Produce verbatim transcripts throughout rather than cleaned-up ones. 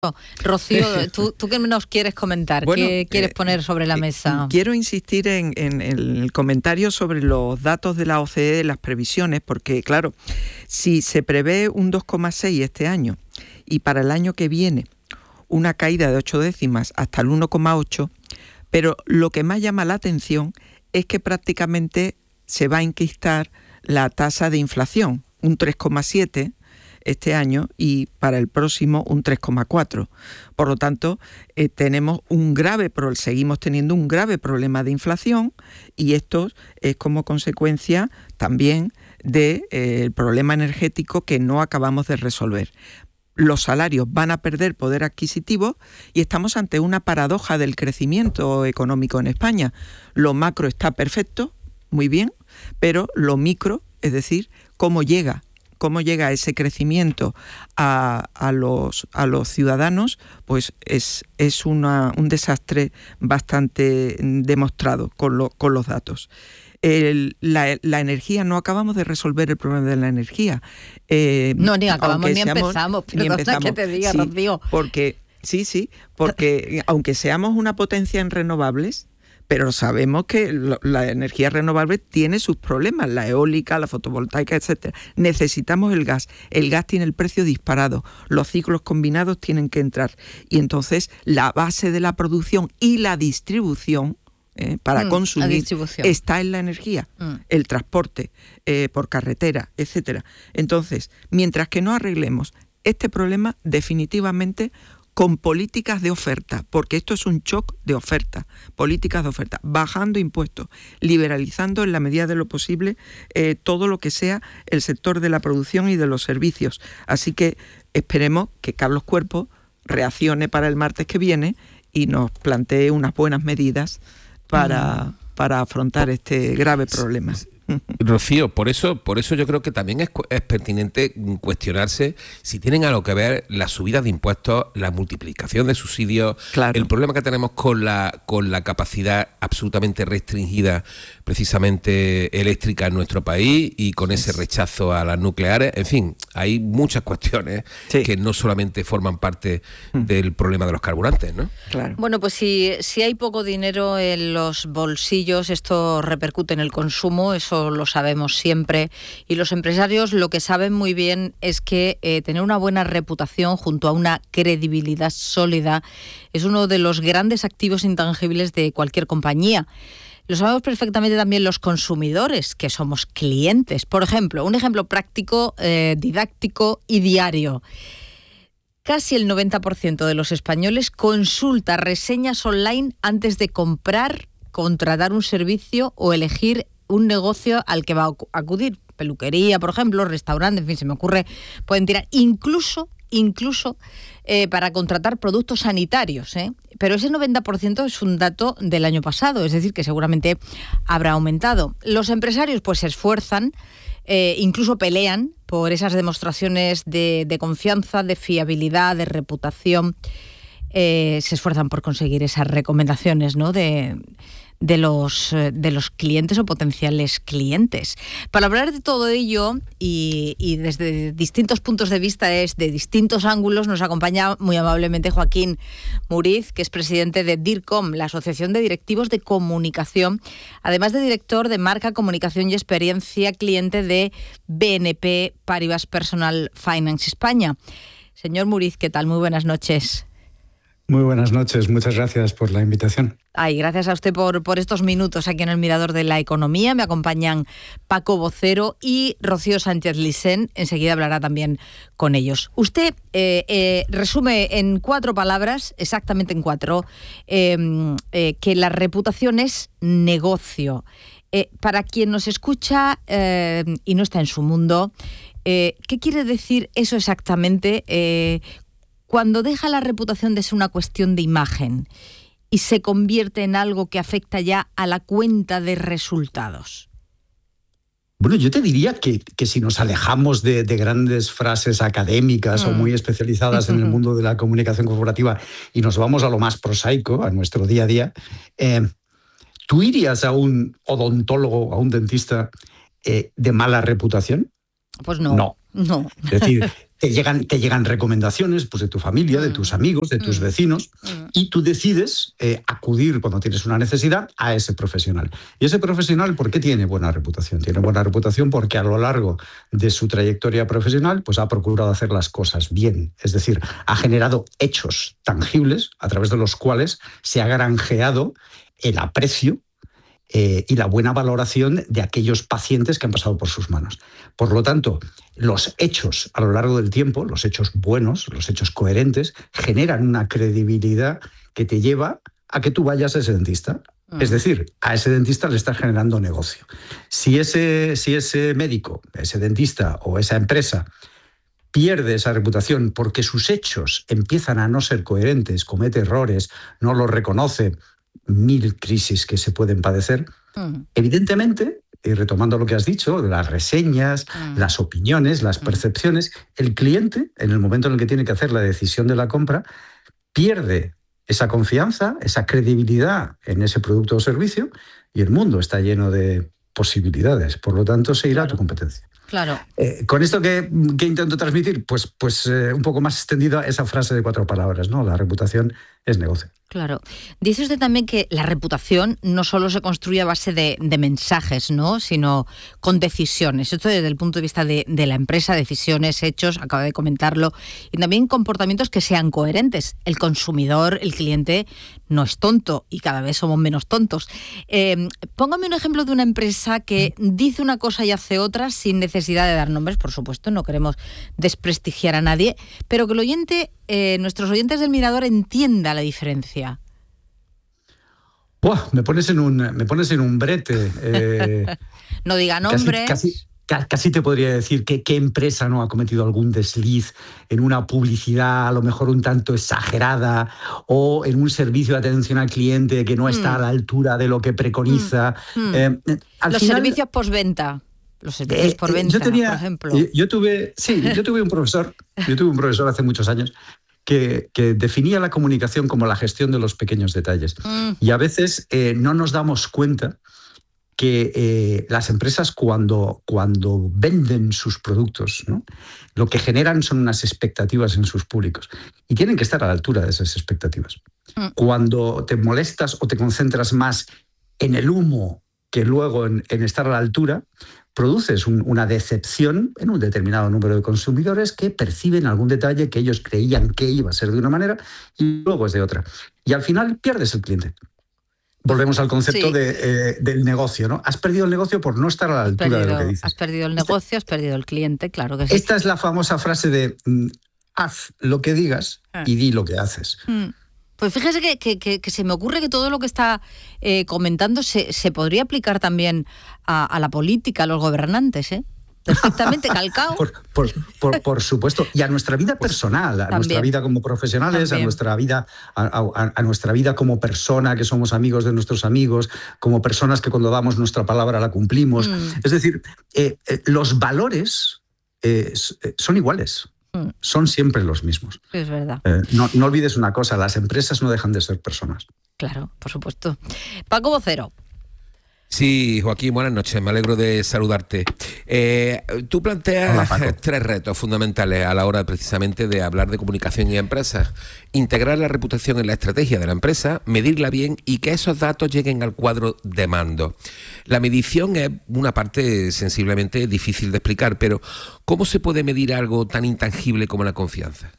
Rocío, ¿tú, ¿tú qué nos quieres comentar? Bueno, ¿Qué quieres eh, poner sobre la mesa? Eh, quiero insistir en, en, en el comentario sobre los datos de la O C D E de las previsiones, porque claro, si se prevé un dos coma seis este año y para el año que viene una caída de ocho décimas hasta el uno coma ocho, pero lo que más llama la atención es que prácticamente se va a enquistar la tasa de inflación, un tres coma siete este año y para el próximo un tres coma cuatro. Por lo tanto, eh, tenemos un grave, seguimos teniendo un grave problema de inflación y esto es como consecuencia también del eh, problema energético que no acabamos de resolver. Los salarios van a perder poder adquisitivo y estamos ante una paradoja del crecimiento económico en España. Lo macro está perfecto, muy bien, pero lo micro, es decir, cómo llega cómo llega ese crecimiento a, a, los, a los ciudadanos, pues es, es una, un desastre bastante demostrado con, lo, con los datos. El, la, la energía, no acabamos de resolver el problema de la energía. Eh, no, ni acabamos ni seamos, empezamos, ni empezamos. Que te diga, sí, Rocío. Porque, sí, sí, porque aunque seamos una potencia en renovables, pero sabemos que lo, la energía renovable tiene sus problemas, la eólica, la fotovoltaica, etcétera. Necesitamos el gas. El gas tiene el precio disparado. Los ciclos combinados tienen que entrar. Y entonces la base de la producción y la distribución eh, para mm, consumir está en la energía, mm. el transporte eh, por carretera, etcétera. Entonces, mientras que no arreglemos este problema, definitivamente con políticas de oferta, porque esto es un shock de oferta, políticas de oferta, bajando impuestos, liberalizando en la medida de lo posible eh, todo lo que sea el sector de la producción y de los servicios. Así que esperemos que Carlos Cuerpo reaccione para el martes que viene y nos plantee unas buenas medidas para, mm. para afrontar este grave problema. Rocío, por eso, por eso yo creo que también es, es pertinente cuestionarse si tienen algo que ver las subidas de impuestos, la multiplicación de subsidios, claro. el problema que tenemos con la, con la capacidad absolutamente restringida, precisamente eléctrica en nuestro país y con ese rechazo a las nucleares. En fin, hay muchas cuestiones sí. que no solamente forman parte del problema de los carburantes, ¿no? Claro. Bueno, pues si, si hay poco dinero en los bolsillos, esto repercute en el consumo, eso lo sabemos siempre, y los empresarios lo que saben muy bien es que eh, tener una buena reputación junto a una credibilidad sólida es uno de los grandes activos intangibles de cualquier compañía. Lo sabemos perfectamente también los consumidores, que somos clientes. Por ejemplo, un ejemplo práctico, eh, didáctico y diario. Casi el noventa por ciento de los españoles consulta reseñas online antes de comprar, contratar un servicio o elegir un negocio al que va a acudir. Peluquería, por ejemplo, restaurante, en fin, se me ocurre, pueden tirar incluso, incluso eh, para contratar productos sanitarios, ¿eh? Pero ese noventa por ciento es un dato del año pasado, es decir, que seguramente habrá aumentado. Los empresarios pues se esfuerzan, eh, incluso pelean por esas demostraciones de, de confianza, de fiabilidad, de reputación. Eh, se esfuerzan por conseguir esas recomendaciones, ¿no?, de... de los, de los clientes o potenciales clientes. Para hablar de todo ello y, y desde distintos puntos de vista, desde distintos ángulos, nos acompaña muy amablemente Joaquín Muriz, que es presidente de DIRCOM, la Asociación de Directivos de Comunicación, además de director de Marca, Comunicación y Experiencia Cliente de B N P Paribas Personal Finance España. Señor Muriz, ¿qué tal? Muy buenas noches. Muy buenas noches, muchas gracias por la invitación. Ay, gracias a usted por, por estos minutos aquí en el Mirador de la Economía. Me acompañan Paco Vocero y Rocío Sánchez Licén. Enseguida hablará también con ellos. Usted eh, eh, resume en cuatro palabras, exactamente en cuatro, eh, eh, que la reputación es negocio. Eh, para quien nos escucha eh, y no está en su mundo, eh, ¿qué quiere decir eso exactamente? Eh, Cuando deja la reputación de ser una cuestión de imagen y se convierte en algo que afecta ya a la cuenta de resultados. Bueno, yo te diría que, que si nos alejamos de, de grandes frases académicas mm. o muy especializadas en el mundo de la comunicación corporativa y nos vamos a lo más prosaico, a nuestro día a día, eh, ¿tú irías a un odontólogo, a un dentista eh, de mala reputación? Pues no. No. No. Es decir, te llegan, te llegan recomendaciones pues, de tu familia, mm. de tus amigos, de tus mm. vecinos, mm. y tú decides eh, acudir cuando tienes una necesidad a ese profesional. Y ese profesional, ¿por qué tiene buena reputación? Tiene buena reputación porque a lo largo de su trayectoria profesional pues, ha procurado hacer las cosas bien. Es decir, ha generado hechos tangibles a través de los cuales se ha granjeado el aprecio Eh, y la buena valoración de aquellos pacientes que han pasado por sus manos. Por lo tanto, los hechos a lo largo del tiempo, los hechos buenos, los hechos coherentes, generan una credibilidad que te lleva a que tú vayas a ese dentista. Uh-huh. Es decir, a ese dentista le estás generando negocio. Si ese, si ese médico, ese dentista o esa empresa pierde esa reputación porque sus hechos empiezan a no ser coherentes, comete errores, no los reconoce, mil crisis que se pueden padecer, mm. evidentemente, y retomando lo que has dicho, las reseñas, mm. las opiniones, las percepciones, mm. el cliente, en el momento en el que tiene que hacer la decisión de la compra, pierde esa confianza, esa credibilidad en ese producto o servicio, y el mundo está lleno de posibilidades. Por lo tanto, se irá claro. a tu competencia. Claro. Eh, con esto que, que intento transmitir, pues, pues eh, un poco más extendida esa frase de cuatro palabras, ¿no? La reputación es negocio. Claro. Dice usted también que la reputación no solo se construye a base de, de mensajes, ¿no? Sino con decisiones. Esto desde el punto de vista de, de la empresa, decisiones, hechos, acaba de comentarlo, y también comportamientos que sean coherentes. El consumidor, el cliente, no es tonto y cada vez somos menos tontos. Eh, póngame un ejemplo de una empresa que dice una cosa y hace otra sin necesidad de dar nombres, por supuesto, no queremos desprestigiar a nadie, pero que el oyente, eh, nuestros oyentes del Mirador entienda la diferencia. Buah, me pones en un, me pones en un brete. Eh, no diga nombres. Casi, casi, casi te podría decir que qué empresa no ha cometido algún desliz en una publicidad a lo mejor un tanto exagerada o en un servicio de atención al cliente que no está mm. a la altura de lo que preconiza. Mm. Mm. Eh, al Los final, servicios postventa. Los servicios eh, por venta, yo tenía, por ejemplo. Yo tuve, sí, yo tuve un profesor, yo tuve un profesor hace muchos años Que, que definía la comunicación como la gestión de los pequeños detalles. Mm. Y a veces eh, no nos damos cuenta que eh, las empresas cuando, cuando venden sus productos, ¿no? lo que generan son unas expectativas en sus públicos y tienen que estar a la altura de esas expectativas. Mm. Cuando te molestas o te concentras más en el humo que luego en, en estar a la altura, produces un, una decepción en un determinado número de consumidores que perciben algún detalle que ellos creían que iba a ser de una manera y luego es de otra. Y al final pierdes el cliente. Volvemos al concepto sí. de, eh, del negocio, ¿no? Has perdido el negocio por no estar a la altura perdido, de lo que dices. Has perdido el negocio, esta, has perdido el cliente, claro que sí. Esta es la famosa frase de mm, haz lo que digas ah. y di lo que haces. Mm. Pues fíjese que, que, que, que se me ocurre que todo lo que está eh, comentando se, se podría aplicar también a, a la política, a los gobernantes, ¿eh? Perfectamente calcado. Por, por, por, por supuesto. Y a nuestra vida personal, a también. nuestra vida como profesionales, también. a nuestra vida, a, a, a nuestra vida como persona, que somos amigos de nuestros amigos, como personas que cuando damos nuestra palabra la cumplimos. Mm. Es decir, eh, eh, los valores eh, son iguales. Son siempre los mismos. Es verdad. Eh, no, no olvides una cosa, las empresas no dejan de ser personas. Claro, por supuesto. Paco Vocero. Sí, Joaquín, buenas noches, me alegro de saludarte. Eh, tú planteas Hola, tres retos fundamentales a la hora precisamente de hablar de comunicación y empresas. Integrar la reputación en la estrategia de la empresa, medirla bien y que esos datos lleguen al cuadro de mando. La medición es una parte sensiblemente difícil de explicar, pero ¿cómo se puede medir algo tan intangible como la confianza?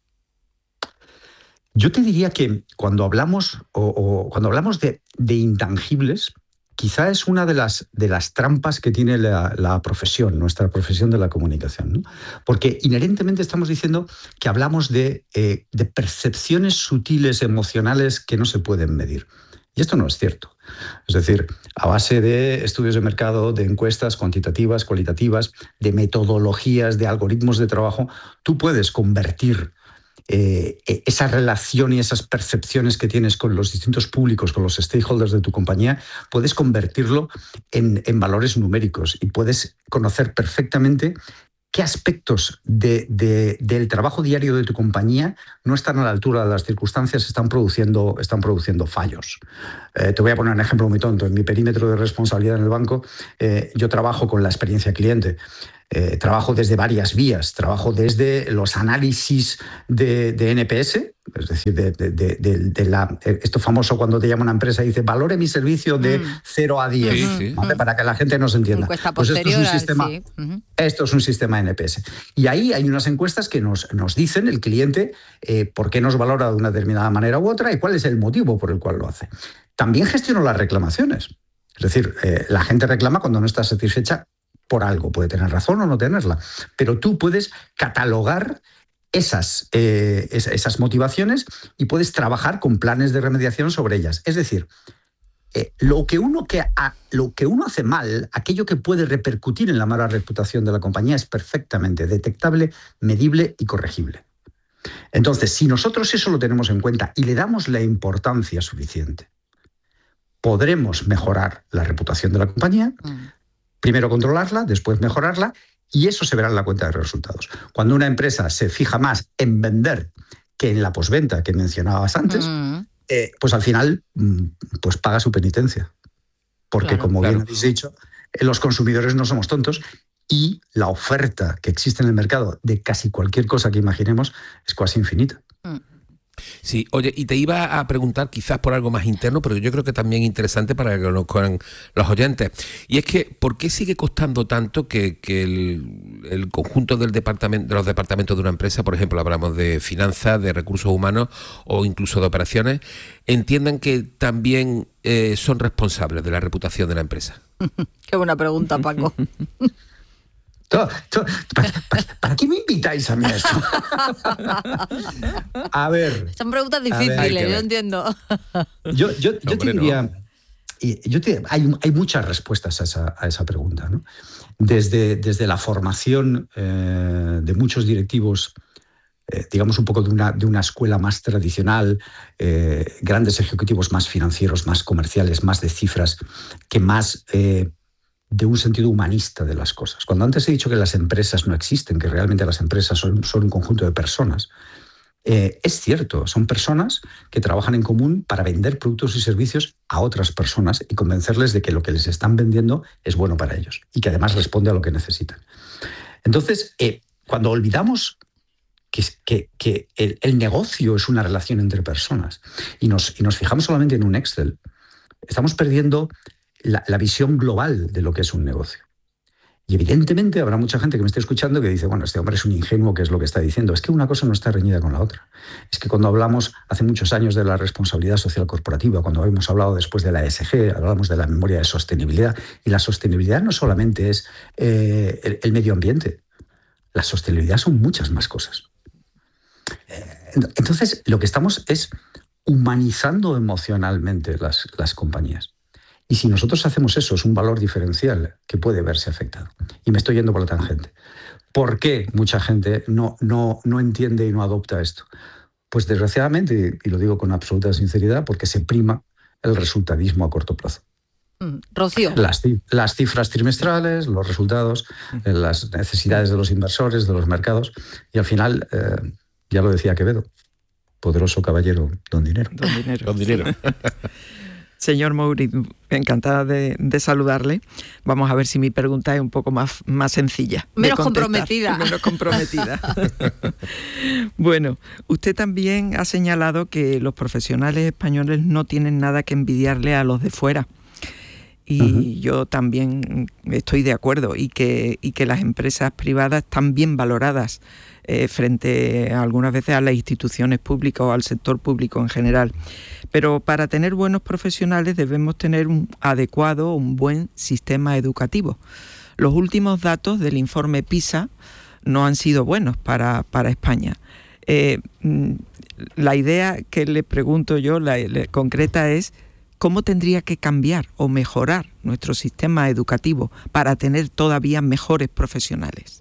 Yo te diría que cuando hablamos, o, o cuando hablamos de, de intangibles, quizá es una de las, de las trampas que tiene la, la profesión, nuestra profesión de la comunicación, ¿no? Porque inherentemente estamos diciendo que hablamos de, eh, de percepciones sutiles, emocionales que no se pueden medir. Y esto no es cierto. Es decir, a base de estudios de mercado, de encuestas cuantitativas, cualitativas, de metodologías, de algoritmos de trabajo, tú puedes convertir Eh, esa relación y esas percepciones que tienes con los distintos públicos, con los stakeholders de tu compañía, puedes convertirlo en, en valores numéricos y puedes conocer perfectamente qué aspectos de, de, del trabajo diario de tu compañía no están a la altura de las circunstancias, están produciendo, están produciendo fallos. Eh, te voy a poner un ejemplo muy tonto. En mi perímetro de responsabilidad en el banco, eh, yo trabajo con la experiencia cliente. Eh, trabajo desde varias vías, trabajo desde los análisis de, de N P S, es decir, de, de, de, de la, esto famoso cuando te llama una empresa y dice valore mi servicio de mm. cero a diez, sí, sí. ¿vale? Para que la gente nos entienda. Pues esto es un sistema, sí. uh-huh. esto es un sistema N P S. Y ahí hay unas encuestas que nos, nos dicen el cliente eh, por qué nos valora de una determinada manera u otra y cuál es el motivo por el cual lo hace. También gestiono las reclamaciones. Es decir, eh, la gente reclama cuando no está satisfecha por algo, puede tener razón o no tenerla, pero tú puedes catalogar esas, eh, esas motivaciones y puedes trabajar con planes de remediación sobre ellas. Es decir, eh, lo, que uno que ha, lo que uno hace mal, aquello que puede repercutir en la mala reputación de la compañía es perfectamente detectable, medible y corregible. Entonces, si nosotros eso lo tenemos en cuenta y le damos la importancia suficiente, podremos mejorar la reputación de la compañía, mm. primero controlarla, después mejorarla, y eso se verá en la cuenta de resultados. Cuando una empresa se fija más en vender que en la postventa que mencionabas antes, mm. eh, pues al final pues paga su penitencia. Porque, claro, como claro. bien habéis dicho, los consumidores no somos tontos y la oferta que existe en el mercado de casi cualquier cosa que imaginemos es casi infinita. Mm. Sí, oye, y te iba a preguntar quizás por algo más interno, pero yo creo que también interesante para que lo conozcan los oyentes. Y es que, ¿por qué sigue costando tanto que, que el, el conjunto del departamento, de los departamentos de una empresa, por ejemplo, hablamos de finanzas, de recursos humanos o incluso de operaciones, entiendan que también eh, son responsables de la reputación de la empresa? Qué buena pregunta, Paco. Todo, todo, ¿para, para, ¿Para qué me invitáis a mí a esto? A ver. Son preguntas difíciles, yo entiendo. Yo, yo, yo Hombre, te diría. No. Yo te, hay, hay muchas respuestas a esa, a esa pregunta, ¿no? Desde, desde la formación eh, de muchos directivos, eh, digamos un poco de una, de una escuela más tradicional, eh, grandes ejecutivos más financieros, más comerciales, más de cifras, que más. Eh, de un sentido humanista de las cosas. Cuando antes he dicho que las empresas no existen, que realmente las empresas son, son un conjunto de personas, eh, es cierto, son personas que trabajan en común para vender productos y servicios a otras personas y convencerles de que lo que les están vendiendo es bueno para ellos y que además responde a lo que necesitan. Entonces, eh, cuando olvidamos que, que, que el, el negocio es una relación entre personas y nos, y nos fijamos solamente en un Excel, estamos perdiendo La, la visión global de lo que es un negocio. Y evidentemente habrá mucha gente que me esté escuchando que dice, bueno, este hombre es un ingenuo, ¿qué es lo que está diciendo? Es que una cosa no está reñida con la otra. Es que cuando hablamos hace muchos años de la responsabilidad social corporativa, cuando hemos hablado después de la E S G, hablamos de la memoria de sostenibilidad, y la sostenibilidad no solamente es eh, el, el medio ambiente, la sostenibilidad son muchas más cosas. Eh, entonces, lo que estamos es humanizando emocionalmente las, las compañías. Y si nosotros hacemos eso, es un valor diferencial que puede verse afectado. Y me estoy yendo por la tangente. ¿Por qué mucha gente no, no, no entiende y no adopta esto? Pues desgraciadamente, y lo digo con absoluta sinceridad, porque se prima el resultadismo a corto plazo. Mm, Rocío. Las, las cifras trimestrales, los resultados, eh, las necesidades de los inversores, de los mercados. Y al final, eh, ya lo decía Quevedo, poderoso caballero, don dinero. Don dinero. Don dinero. Señor Mouriz, encantada de, de saludarle. Vamos a ver si mi pregunta es un poco más, más sencilla. Menos comprometida. Menos comprometida. Bueno, usted también ha señalado que los profesionales españoles no tienen nada que envidiarle a los de fuera. Y uh-huh. yo también estoy de acuerdo, y que, y que las empresas privadas están bien valoradas eh, frente a, algunas veces a las instituciones públicas o al sector público en general. Pero para tener buenos profesionales debemos tener un adecuado, un buen sistema educativo. Los últimos datos del informe PISA no han sido buenos para, para España. Eh, la idea que le pregunto yo, la, la concreta, es ¿cómo tendría que cambiar o mejorar nuestro sistema educativo para tener todavía mejores profesionales?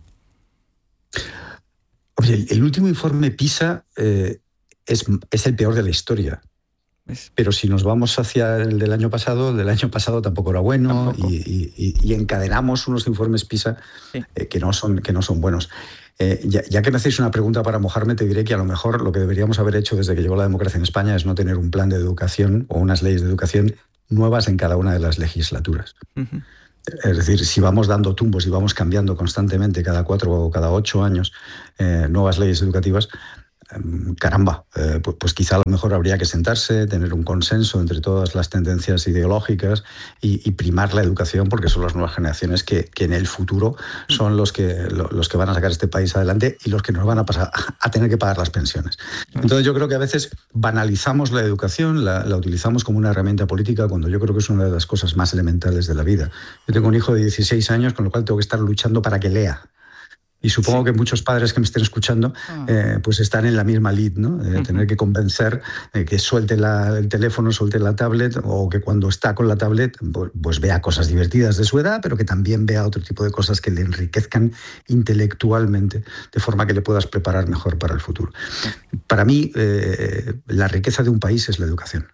Oye, el, el último informe PISA eh, es, es el peor de la historia. Es... Pero si nos vamos hacia el del año pasado, el del año pasado tampoco era bueno, tampoco. Y, y, y encadenamos unos informes PISA sí. eh, que, no son, que no son buenos. Eh, ya, ya que me hacéis una pregunta para mojarme, te diré que a lo mejor lo que deberíamos haber hecho desde que llegó la democracia en España es no tener un plan de educación o unas leyes de educación nuevas en cada una de las legislaturas. Uh-huh. Es decir, si vamos dando tumbos y vamos cambiando constantemente cada cuatro o cada ocho años eh, nuevas leyes educativas, caramba, eh, pues, pues quizá a lo mejor habría que sentarse, tener un consenso entre todas las tendencias ideológicas y, y primar la educación, porque son las nuevas generaciones que, que en el futuro son los que, lo, los que van a sacar este país adelante y los que nos van a pasar a tener que pagar las pensiones. Entonces yo creo que a veces banalizamos la educación, la, la utilizamos como una herramienta política, cuando yo creo que es una de las cosas más elementales de la vida. Yo tengo un hijo de dieciséis años, con lo cual tengo que estar luchando para que lea. Y supongo sí. que muchos padres que me estén escuchando eh, pues están en la misma lid, ¿no? De tener que convencer de que suelte la, el teléfono, suelte la tablet, o que cuando está con la tablet pues vea cosas divertidas de su edad, pero que también vea otro tipo de cosas que le enriquezcan intelectualmente, de forma que le puedas preparar mejor para el futuro. Para mí, eh, la riqueza de un país es la educación.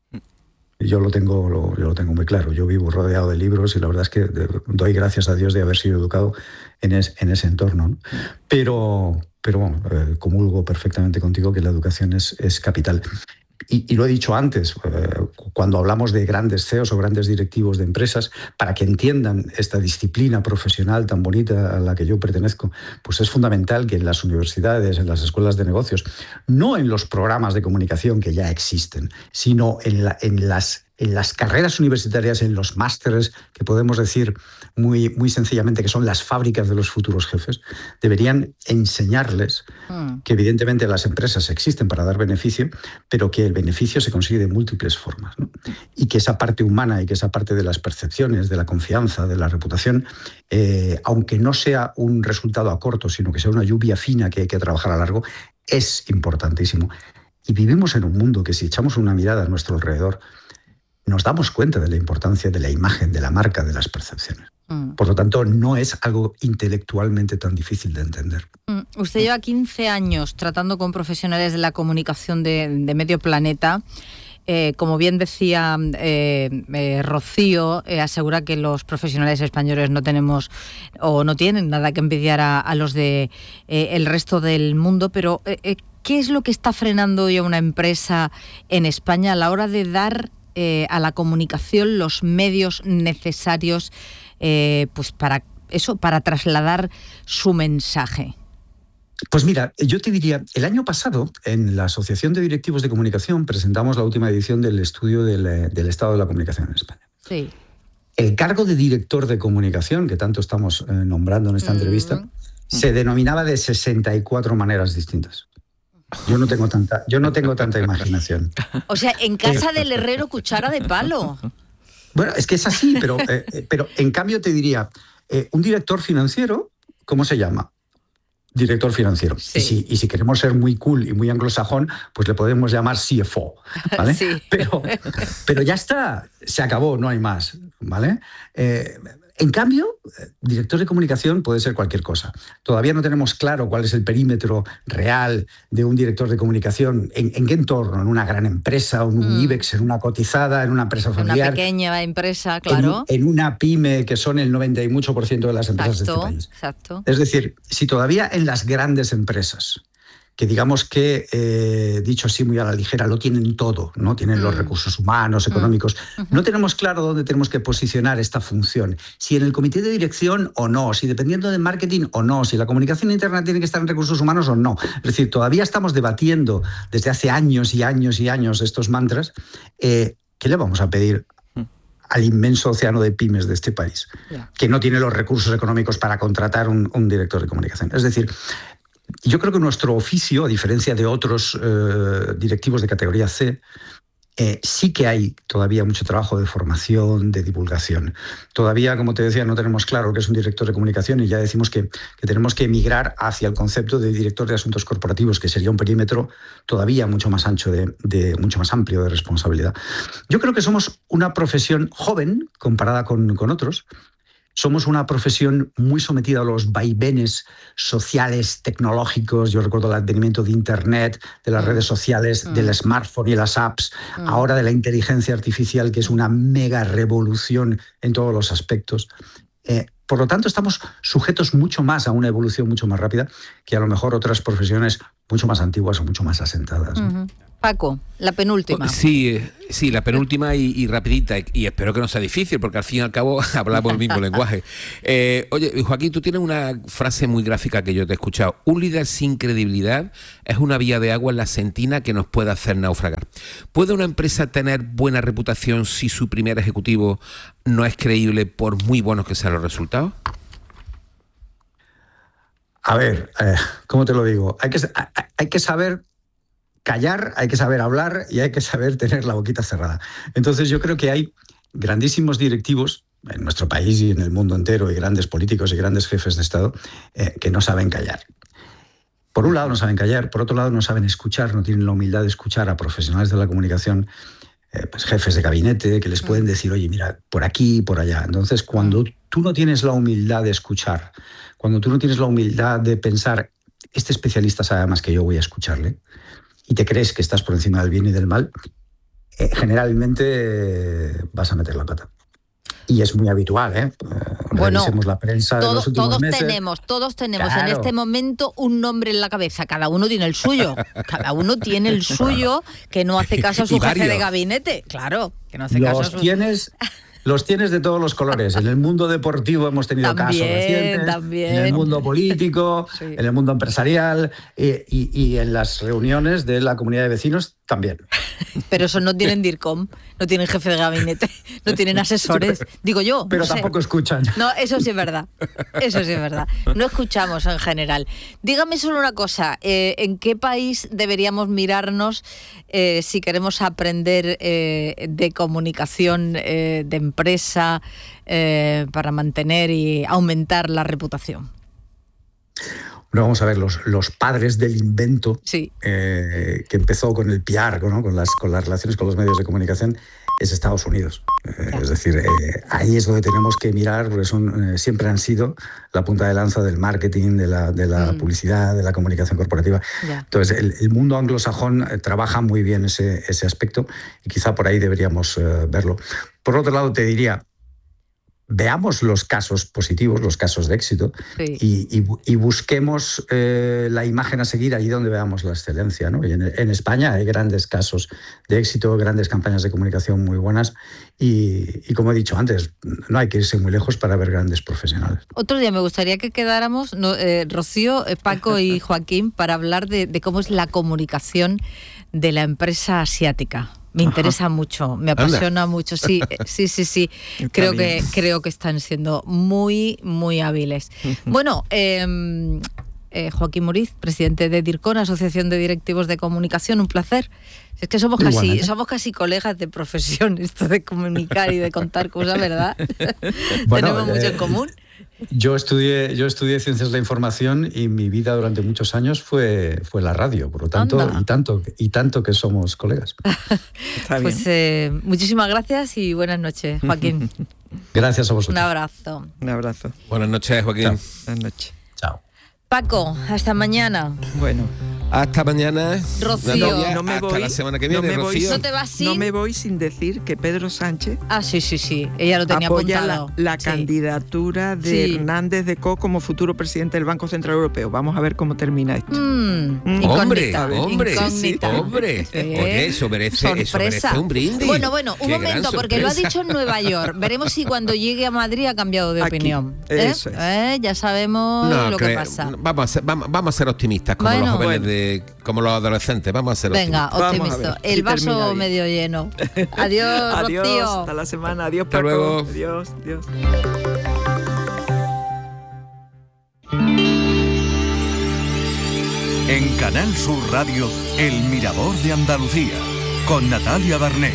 Yo lo tengo, lo, yo lo tengo muy claro. Yo vivo rodeado de libros y la verdad es que doy gracias a Dios de haber sido educado en, es, en ese entorno, ¿no? Pero, pero bueno, eh, comulgo perfectamente contigo que la educación es, es capital. Y, y lo he dicho antes, eh, cuando hablamos de grandes C E Os o grandes directivos de empresas, para que entiendan esta disciplina profesional tan bonita a la que yo pertenezco, pues es fundamental que en las universidades, en las escuelas de negocios, no en los programas de comunicación que ya existen, sino en, la, en, las, en las carreras universitarias, en los másteres, que podemos decir muy, muy sencillamente que son las fábricas de los futuros jefes, deberían enseñarles mm. que evidentemente las empresas existen para dar beneficio, pero que el beneficio se consigue de múltiples formas, ¿no? Y que esa parte humana y que esa parte de las percepciones, de la confianza, de la reputación, eh, aunque no sea un resultado a corto, sino que sea una lluvia fina que hay que trabajar a largo, es importantísimo. Y vivimos en un mundo que, si echamos una mirada a nuestro alrededor, nos damos cuenta de la importancia de la imagen, de la marca, de las percepciones. Mm. Por lo tanto, no es algo intelectualmente tan difícil de entender. Mm. Usted lleva quince años tratando con profesionales de la comunicación de, de medio planeta. Eh, como bien decía eh, eh, Rocío, eh, asegura que los profesionales españoles no tenemos o no tienen nada que envidiar a, a los de eh, el resto del mundo, pero eh, ¿qué es lo que está frenando hoy a una empresa en España a la hora de dar eh, a la comunicación los medios necesarios eh, pues para eso, para trasladar su mensaje? Pues mira, yo te diría, el año pasado en la Asociación de Directivos de Comunicación presentamos la última edición del estudio del, del estado de la comunicación en España. Sí. El cargo de director de comunicación, que tanto estamos eh, nombrando en esta mm. entrevista, se denominaba de sesenta y cuatro maneras distintas. Yo no tengo tanta, yo no tengo tanta imaginación. O sea, en casa del herrero, cuchara de palo. Bueno, es que es así, pero, eh, pero en cambio te diría, eh, un director financiero, ¿cómo se llama? Director financiero. Sí. Y, si, y si queremos ser muy cool y muy anglosajón, pues le podemos llamar C F O, ¿vale? Sí. Pero, pero ya está, se acabó, no hay más, ¿vale? Eh, en cambio, director de comunicación puede ser cualquier cosa. Todavía no tenemos claro cuál es el perímetro real de un director de comunicación. ¿En, en qué entorno? ¿En una gran empresa? ¿En un mm. IBEX? ¿En una cotizada? ¿En una empresa familiar? Una pequeña empresa, claro. En, en una pyme, que son el noventa y mucho por ciento de las empresas exacto, de este país. Exacto. Es decir, si todavía en las grandes empresas, que digamos que, eh, dicho así muy a la ligera, lo tienen todo, ¿no? Tienen mm. los recursos humanos, económicos. Mm. Uh-huh. No tenemos claro dónde tenemos que posicionar esta función. Si en el comité de dirección o no, si dependiendo de marketing o no, si la comunicación interna tiene que estar en recursos humanos o no. Es decir, todavía estamos debatiendo desde hace años y años y años estos mantras. Eh, ¿Qué le vamos a pedir al inmenso océano de pymes de este país, yeah. que no tiene los recursos económicos para contratar un, un director de comunicación? Es decir, yo creo que nuestro oficio, a diferencia de otros eh, directivos de categoría C, eh, sí que hay todavía mucho trabajo de formación, de divulgación. Todavía, como te decía, no tenemos claro qué es un director de comunicación y ya decimos que, que tenemos que emigrar hacia el concepto de director de asuntos corporativos, que sería un perímetro todavía mucho más ancho, de, de mucho más amplio de responsabilidad. Yo creo que somos una profesión joven comparada con, con otros. Somos una profesión muy sometida a los vaivenes sociales, tecnológicos. Yo recuerdo el advenimiento de Internet, de las mm. redes sociales, mm. del smartphone y las apps, mm. ahora de la inteligencia artificial, que es una mega revolución en todos los aspectos. Eh, por lo tanto, estamos sujetos mucho más a una evolución mucho más rápida que a lo mejor otras profesiones mucho más antiguas o mucho más asentadas, ¿no? Mm-hmm. Paco, la penúltima. Sí, Sí, la penúltima y, y rapidita, y espero que no sea difícil, porque al fin y al cabo hablamos el mismo lenguaje. Eh, oye, Joaquín, tú tienes una frase muy gráfica que yo te he escuchado. Un líder sin credibilidad es una vía de agua en la sentina que nos puede hacer naufragar. ¿Puede una empresa tener buena reputación si su primer ejecutivo no es creíble por muy buenos que sean los resultados? A ver, eh, ¿cómo te lo digo? Hay que, hay que saber callar, hay que saber hablar y hay que saber tener la boquita cerrada. Entonces yo creo que hay grandísimos directivos en nuestro país y en el mundo entero, y grandes políticos y grandes jefes de Estado eh, que no saben callar. Por un lado no saben callar, por otro lado no saben escuchar, no tienen la humildad de escuchar a profesionales de la comunicación, eh, pues jefes de gabinete, que les pueden decir, oye, mira, por aquí, por allá. Entonces, cuando tú no tienes la humildad de escuchar, cuando tú no tienes la humildad de pensar, este especialista sabe más que yo, voy a escucharle, y te crees que estás por encima del bien y del mal, eh, generalmente eh, vas a meter la pata. Y es muy habitual, ¿eh? Bueno, revisemos la prensa todo, de los últimos todos meses. tenemos, todos tenemos Claro. en este momento un nombre en la cabeza. Cada uno tiene el suyo. Cada uno tiene el suyo que no hace caso a su Y jefe varios. de gabinete. Claro, que no hace caso a Los su... tienes... Los tienes de todos los colores. En el mundo deportivo hemos tenido También, casos recientes, también. en el mundo político, Sí. en el mundo empresarial y, y- y en las reuniones de la comunidad de vecinos también. Pero esos no tienen DIRCOM, no tienen jefe de gabinete, no tienen asesores. Digo yo. Pero no sé. tampoco escuchan. No, eso sí es verdad. Eso sí es verdad. No escuchamos en general. Dígame solo una cosa. Eh, ¿En qué país deberíamos mirarnos eh, si queremos aprender eh, de comunicación, eh, de empresa, eh, para mantener y aumentar la reputación? Bueno, vamos a ver, los, los padres del invento, Sí. eh, que empezó con el P R, ¿no? con, las, con las relaciones con los medios de comunicación, es Estados Unidos. Eh, es decir, eh, ahí es donde tenemos que mirar, porque son, eh, siempre han sido la punta de lanza del marketing, de la, de la Mm. publicidad, de la comunicación corporativa. Ya. Entonces, el, el mundo anglosajón eh, trabaja muy bien ese, ese aspecto y quizá por ahí deberíamos eh, verlo. Por otro lado, te diría, veamos los casos positivos, los casos de éxito, Sí. y, y, y busquemos eh, la imagen a seguir allí donde veamos la excelencia, ¿no? Y en, en España hay grandes casos de éxito, grandes campañas de comunicación muy buenas y, y, como he dicho antes, no hay que irse muy lejos para ver grandes profesionales. Otro día me gustaría que quedáramos, no, eh, Rocío, eh, Paco y Joaquín, para hablar de, de cómo es la comunicación de la empresa asiática. Me interesa Ajá. mucho, me apasiona Anda. mucho. Sí, sí, sí, sí. Creo que, creo que están siendo muy, muy hábiles. Bueno, eh, eh, Joaquín Muriz, presidente de DIRCOM, Asociación de Directivos de Comunicación, un placer. Es que somos casi, Igualmente. somos casi colegas de profesión, esto de comunicar y de contar cosas, ¿verdad? Bueno, tenemos eh, mucho en común. Yo estudié, yo estudié Ciencias de la Información y mi vida durante muchos años fue, fue la radio, por lo tanto, y tanto, y tanto que somos colegas. Pues eh, muchísimas gracias y buenas noches, Joaquín. Gracias a vosotros. Un abrazo. Un abrazo. Buenas noches, Joaquín. Chao. Buenas noches. Chao. Paco, hasta mañana. Bueno. Hasta mañana. Rocío. No me hasta voy, la semana que viene, no me voy, Rocío. ¿No te vas sin? No me voy sin decir que Pedro Sánchez Ah, sí, sí, sí. Ella lo tenía apoya apuntado. la, la sí. candidatura de Sí. Hernández de Co como futuro presidente del Banco Central Europeo. Vamos a ver cómo termina esto. Mm, Mm. Hombre, incógnita, hombre, incógnita. hombre. Sí. Oye, eso merece, eso Sorpresa. merece un brindis. Bueno, bueno, un Qué momento, gran porque lo ha sorpresa. dicho en Nueva York. Veremos si cuando llegue a Madrid ha cambiado de Aquí, opinión. ¿Eh? eso es. ¿Eh? Ya sabemos No, lo cre- que pasa. Vamos a ser, vamos, vamos a ser optimistas como Bueno. los jóvenes Bueno. de, como los adolescentes. Vamos a ser Venga, optimistas. Vamos a optimista. ver El si vaso termina bien. medio lleno. Adiós, Adiós, Rocío. hasta la semana. Adiós, Hasta Paco. luego. Adiós, adiós. En Canal Sur Radio, El Mirador de Andalucía, con Natalia Barnés.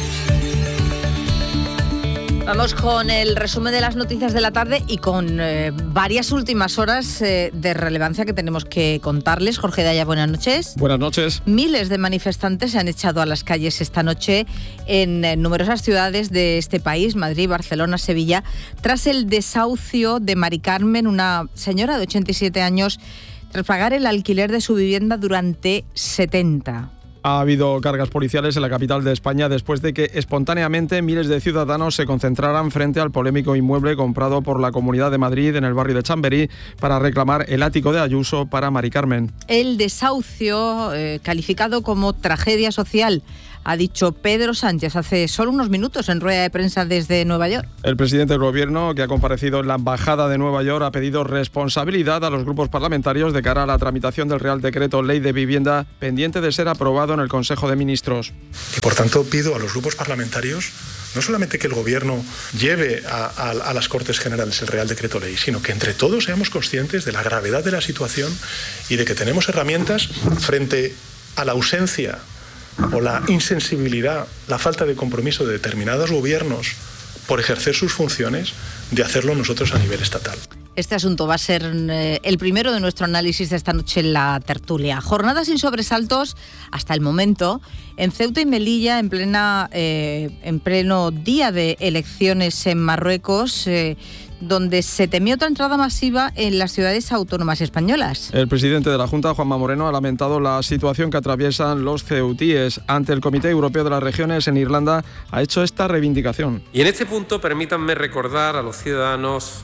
Vamos con el resumen de las noticias de la tarde y con eh, varias últimas horas eh, de relevancia que tenemos que contarles. Jorge Daya, buenas noches. Buenas noches. Miles de manifestantes se han echado a las calles esta noche en eh, numerosas ciudades de este país, Madrid, Barcelona, Sevilla, tras el desahucio de Mari Carmen, una señora de ochenta y siete años, tras pagar el alquiler de su vivienda durante setenta. Ha habido cargas policiales en la capital de España después de que espontáneamente miles de ciudadanos se concentraran frente al polémico inmueble comprado por la Comunidad de Madrid en el barrio de Chamberí para reclamar el ático de Ayuso para Mari Carmen. El desahucio, eh, calificado como tragedia social, ha dicho Pedro Sánchez hace solo unos minutos en rueda de prensa desde Nueva York. El presidente del Gobierno, que ha comparecido en la Embajada de Nueva York, ha pedido responsabilidad a los grupos parlamentarios de cara a la tramitación del Real Decreto Ley de Vivienda, pendiente de ser aprobado en el Consejo de Ministros. Y por tanto pido a los grupos parlamentarios no solamente que el Gobierno lleve a, a, a las Cortes Generales el Real Decreto Ley, sino que entre todos seamos conscientes de la gravedad de la situación y de que tenemos herramientas frente a la ausencia o la insensibilidad, la falta de compromiso de determinados gobiernos por ejercer sus funciones, de hacerlo nosotros a nivel estatal. Este asunto va a ser eh, el primero de nuestro análisis de esta noche en la tertulia. Jornada sin sobresaltos hasta el momento en Ceuta y Melilla, en plena eh, en pleno día de elecciones en Marruecos, eh, donde se temió otra entrada masiva en las ciudades autónomas españolas. El presidente de la Junta, Juanma Moreno, ha lamentado la situación que atraviesan los ceutíes. Ante el Comité Europeo de las Regiones en Irlanda ha hecho esta reivindicación. Y en este punto permítanme recordar a los ciudadanos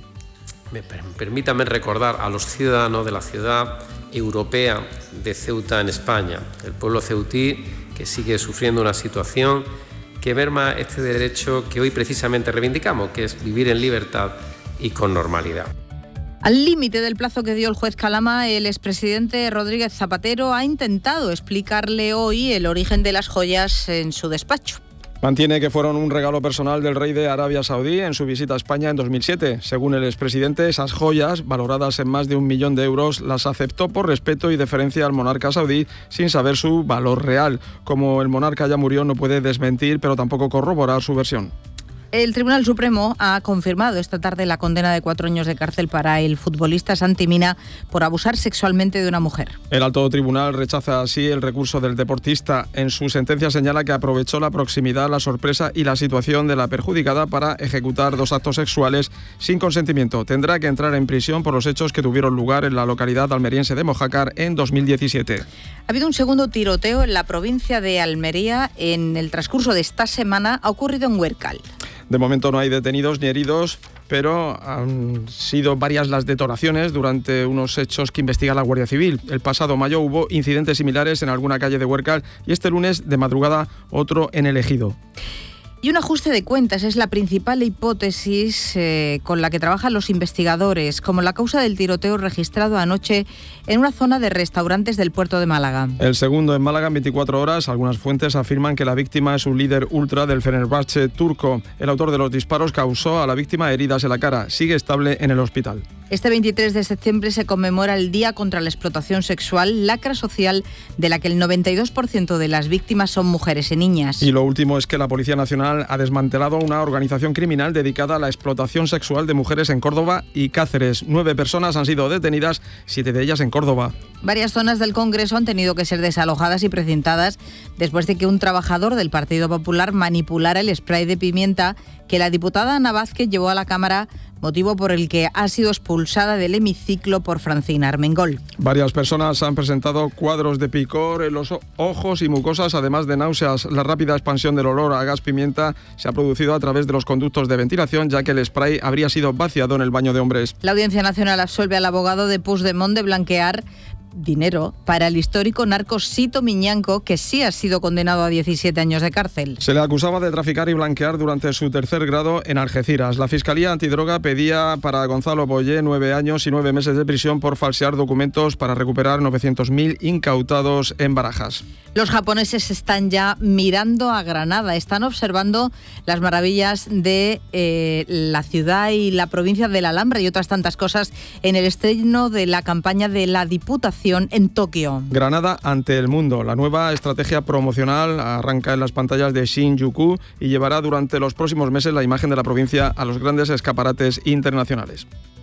Permítanme recordar a los ciudadanos de la ciudad europea de Ceuta en España, el pueblo ceutí que sigue sufriendo una situación que merma este derecho que hoy precisamente reivindicamos, que es vivir en libertad y con normalidad. Al límite del plazo que dio el juez Calama, el expresidente Rodríguez Zapatero ha intentado explicarle hoy el origen de las joyas en su despacho. Mantiene que fueron un regalo personal del rey de Arabia Saudí en su visita a España en dos mil siete. Según el expresidente, esas joyas, valoradas en más de un millón de euros, las aceptó por respeto y deferencia al monarca saudí sin saber su valor real. Como el monarca ya murió, no puede desmentir, pero tampoco corroborar su versión. El Tribunal Supremo ha confirmado esta tarde la condena de cuatro años de cárcel para el futbolista Santi Mina por abusar sexualmente de una mujer. El alto tribunal rechaza así el recurso del deportista. En su sentencia señala que aprovechó la proximidad, la sorpresa y la situación de la perjudicada para ejecutar dos actos sexuales sin consentimiento. Tendrá que entrar en prisión por los hechos que tuvieron lugar en la localidad almeriense de Mojácar en dos mil diecisiete. Ha habido un segundo tiroteo en la provincia de Almería en el transcurso de esta semana. Ha ocurrido en Huércal. De momento no hay detenidos ni heridos, pero han sido varias las detonaciones durante unos hechos que investiga la Guardia Civil. El pasado mayo hubo incidentes similares en alguna calle de Huércal y este lunes, de madrugada, otro en el Ejido. Y un ajuste de cuentas es la principal hipótesis eh, con la que trabajan los investigadores, como la causa del tiroteo registrado anoche en una zona de restaurantes del puerto de Málaga. El segundo en Málaga en veinticuatro horas. Algunas fuentes afirman que la víctima es un líder ultra del Fenerbahce turco. El autor de los disparos causó a la víctima heridas en la cara. Sigue estable en el hospital. Este veintitrés de septiembre se conmemora el Día contra la Explotación Sexual, lacra social de la que el noventa y dos por ciento de las víctimas son mujeres y niñas. Y lo último es que la Policía Nacional ha desmantelado una organización criminal dedicada a la explotación sexual de mujeres en Córdoba y Cáceres. Nueve personas han sido detenidas, siete de ellas en Córdoba. Varias zonas del Congreso han tenido que ser desalojadas y precintadas después de que un trabajador del Partido Popular manipulara el spray de pimienta que la diputada Ana Vázquez llevó a la Cámara, motivo por el que ha sido expulsada del hemiciclo por Francina Armengol. Varias personas han presentado cuadros de picor en los ojos y mucosas, además de náuseas. La rápida expansión del olor a gas pimienta se ha producido a través de los conductos de ventilación, ya que el spray habría sido vaciado en el baño de hombres. La Audiencia Nacional absuelve al abogado de Puigdemont de blanquear dinero para el histórico narco Sito Miñanco, que sí ha sido condenado a diecisiete años de cárcel. Se le acusaba de traficar y blanquear durante su tercer grado en Algeciras. La Fiscalía Antidroga pedía para Gonzalo Boyé nueve años y nueve meses de prisión por falsear documentos para recuperar novecientos mil incautados en Barajas. Los japoneses están ya mirando a Granada, están observando las maravillas de eh, la ciudad y la provincia de la Alhambra y otras tantas cosas en el estreno de la campaña de la Diputación en Tokio. Granada ante el mundo. La nueva estrategia promocional arranca en las pantallas de Shinjuku y llevará durante los próximos meses la imagen de la provincia a los grandes escaparates internacionales.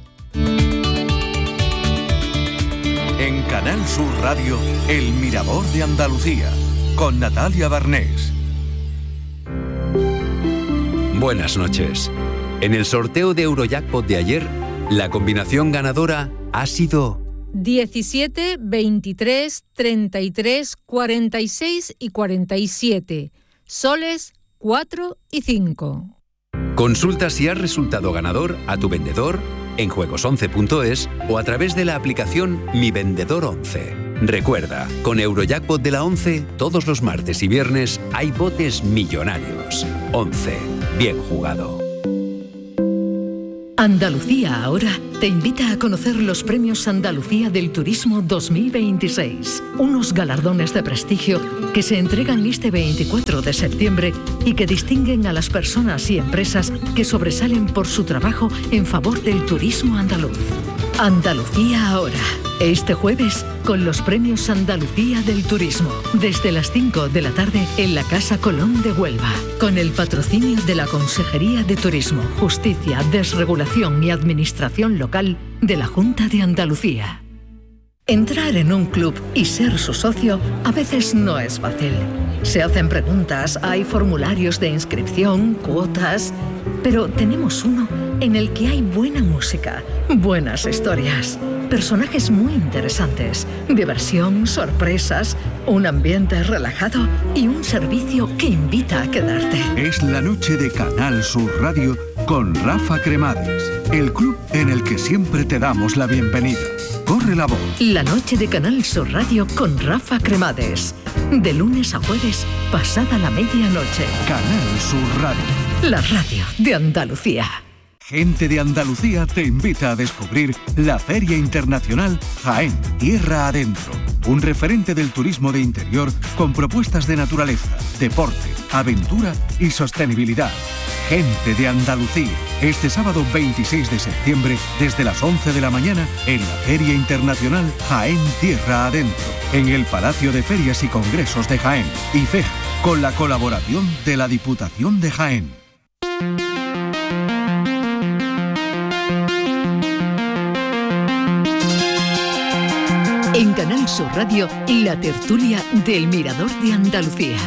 En Canal Sur Radio, El Mirador de Andalucía, con Natalia Barnés. Buenas noches. En el sorteo de Eurojackpot de ayer, la combinación ganadora ha sido diecisiete, veintitrés, treinta y tres, cuarenta y seis y cuarenta y siete. Soles cuatro y cinco. Consulta si has resultado ganador a tu vendedor en juegos once punto es o a través de la aplicación Mi Vendedor once. Recuerda, con Eurojackpot de la once, todos los martes y viernes hay botes millonarios. once. Bien jugado. Andalucía Ahora te invita a conocer los Premios Andalucía del Turismo dos mil veintiséis, unos galardones de prestigio que se entregan este veinticuatro de septiembre y que distinguen a las personas y empresas que sobresalen por su trabajo en favor del turismo andaluz. Andalucía Ahora, este jueves con los Premios Andalucía del Turismo, desde las cinco de la tarde en la Casa Colón de Huelva, con el patrocinio de la Consejería de Turismo, Justicia, Desregulación y Administración Local de la Junta de Andalucía. Entrar en un club y ser su socio a veces no es fácil. Se hacen preguntas, hay formularios de inscripción, cuotas, pero tenemos uno en el que hay buena música, buenas historias, personajes muy interesantes, diversión, sorpresas, un ambiente relajado y un servicio que invita a quedarte. Es la noche de Canal Sur Radio con Rafa Cremades, el club en el que siempre te damos la bienvenida. Corre la voz. La noche de Canal Sur Radio con Rafa Cremades, de lunes a jueves, pasada la medianoche. Canal Sur Radio, la radio de Andalucía. Gente de Andalucía te invita a descubrir la Feria Internacional Jaén, Tierra Adentro. Un referente del turismo de interior con propuestas de naturaleza, deporte, aventura y sostenibilidad. Gente de Andalucía. Este sábado veintiséis de septiembre, desde las once de la mañana, en la Feria Internacional Jaén, Tierra Adentro, en el Palacio de Ferias y Congresos de Jaén, IFEJA, con la colaboración de la Diputación de Jaén. En Canal Sur Radio, la tertulia del Mirador de Andalucía.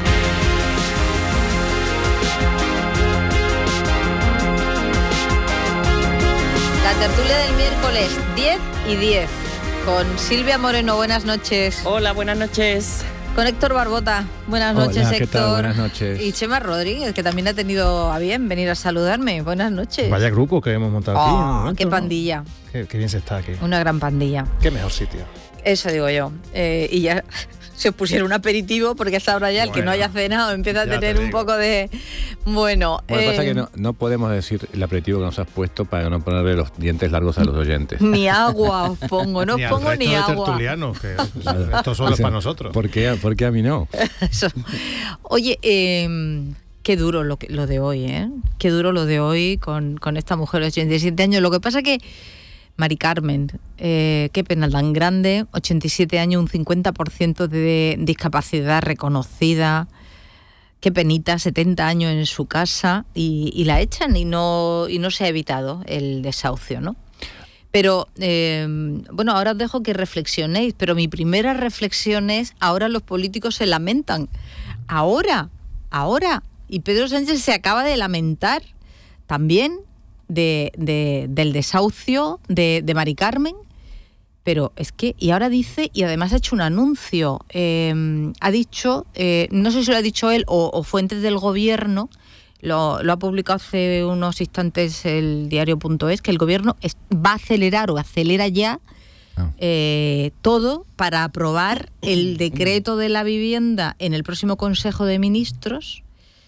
La tertulia del miércoles diez y diez, con Silvia Moreno. Buenas noches. Hola, buenas noches. Con Héctor Barbota. Buenas Hola, noches, ¿qué Héctor. tal? Buenas noches. Y Chema Rodríguez, que también ha tenido a bien venir a saludarme. Buenas noches. Vaya grupo que hemos montado oh, aquí. ¿no? ¡Qué pandilla! Qué, qué bien se está aquí. Una gran pandilla. Qué mejor sitio. Eso digo yo. Eh, y ya se os pusieron un aperitivo, porque hasta ahora ya el bueno, que no haya cenado empieza a tener un poco de... Bueno, bueno eh... pasa que no, no podemos decir el aperitivo que nos has puesto para no ponerle los dientes largos a los oyentes. Ni agua os pongo, no os ni pongo al ni de agua. Tertulianos, que esto solo es para nosotros. ¿Por qué, ¿Por qué a mí no? Eso. Oye, eh, qué duro lo, que, lo de hoy, ¿eh? Qué duro lo de hoy con, con esta mujer de ochenta y siete años. Lo que pasa que Mari Carmen, eh, qué pena tan grande, ochenta y siete años, un cincuenta por ciento de discapacidad reconocida, qué penita, setenta años en su casa y, y la echan y no, y no se ha evitado el desahucio, ¿no? Pero, eh, bueno, ahora os dejo que reflexionéis, pero mi primera reflexión es, ahora los políticos se lamentan, ahora, ahora, y Pedro Sánchez se acaba de lamentar también, De, de, del desahucio de, de Mari Carmen, pero es que, y ahora dice, y además ha hecho un anuncio, eh, ha dicho, eh, no sé si lo ha dicho él o, o fuentes del gobierno, lo, lo ha publicado hace unos instantes el diario.es, que el gobierno es, va a acelerar o acelera ya ah. eh, todo para aprobar el decreto de la vivienda en el próximo Consejo de Ministros,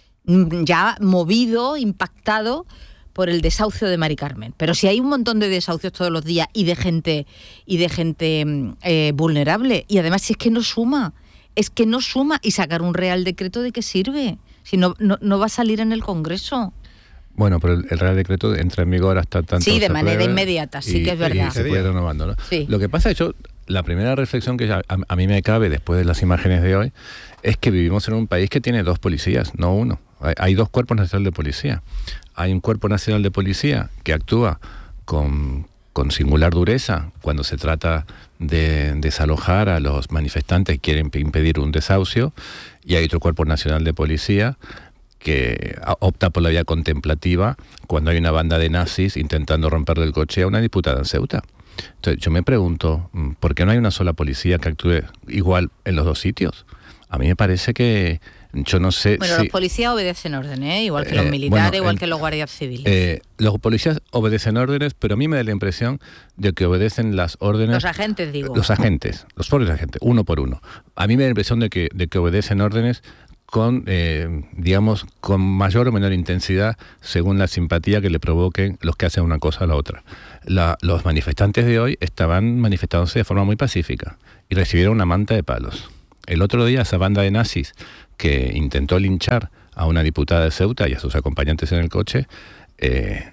ya movido, impactado por el desahucio de Mari Carmen. Pero si hay un montón de desahucios todos los días y de gente y de gente eh, vulnerable, y además si es que no suma, es que no suma, y sacar un real decreto, ¿de qué sirve? Si no, no, no va a salir en el Congreso. Bueno, pero el, el Real Decreto entra en vigor hasta tanto. Sí, de manera inmediata, sí y, que es verdad. Y se puede renovando, ¿no? Sí. Lo que pasa es que yo, la primera reflexión que a, a mí me cabe después de las imágenes de hoy es que vivimos en un país que tiene dos policías, no uno. Hay, hay dos cuerpos nacionales de policía. Hay un cuerpo nacional de policía que actúa con, con singular dureza cuando se trata de desalojar a los manifestantes que quieren impedir un desahucio, y hay otro cuerpo nacional de policía que opta por la vía contemplativa cuando hay una banda de nazis intentando romperle el coche a una diputada en Ceuta. Entonces yo me pregunto, ¿por qué no hay una sola policía que actúe igual en los dos sitios? A mí me parece que Yo no sé Bueno, si... los policías obedecen órdenes, ¿eh? Igual que los Eh, militares, bueno, igual el- que los guardias civiles. Eh, los policías obedecen órdenes, pero a mí me da la impresión de que obedecen las órdenes... Los agentes, digo. Los agentes, los propios agentes, uno por uno. A mí me da la impresión de que, de que obedecen órdenes con, eh, digamos, con mayor o menor intensidad según la simpatía que le provoquen los que hacen una cosa a la otra. La- los manifestantes de hoy estaban manifestándose de forma muy pacífica y recibieron una manta de palos. El otro día esa banda de nazis que intentó linchar a una diputada de Ceuta y a sus acompañantes en el coche, eh,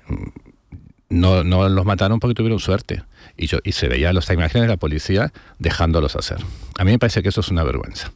no, no los mataron porque tuvieron suerte. Y, yo, y se veía las imágenes de la policía dejándolos hacer. A mí me parece que eso es una vergüenza.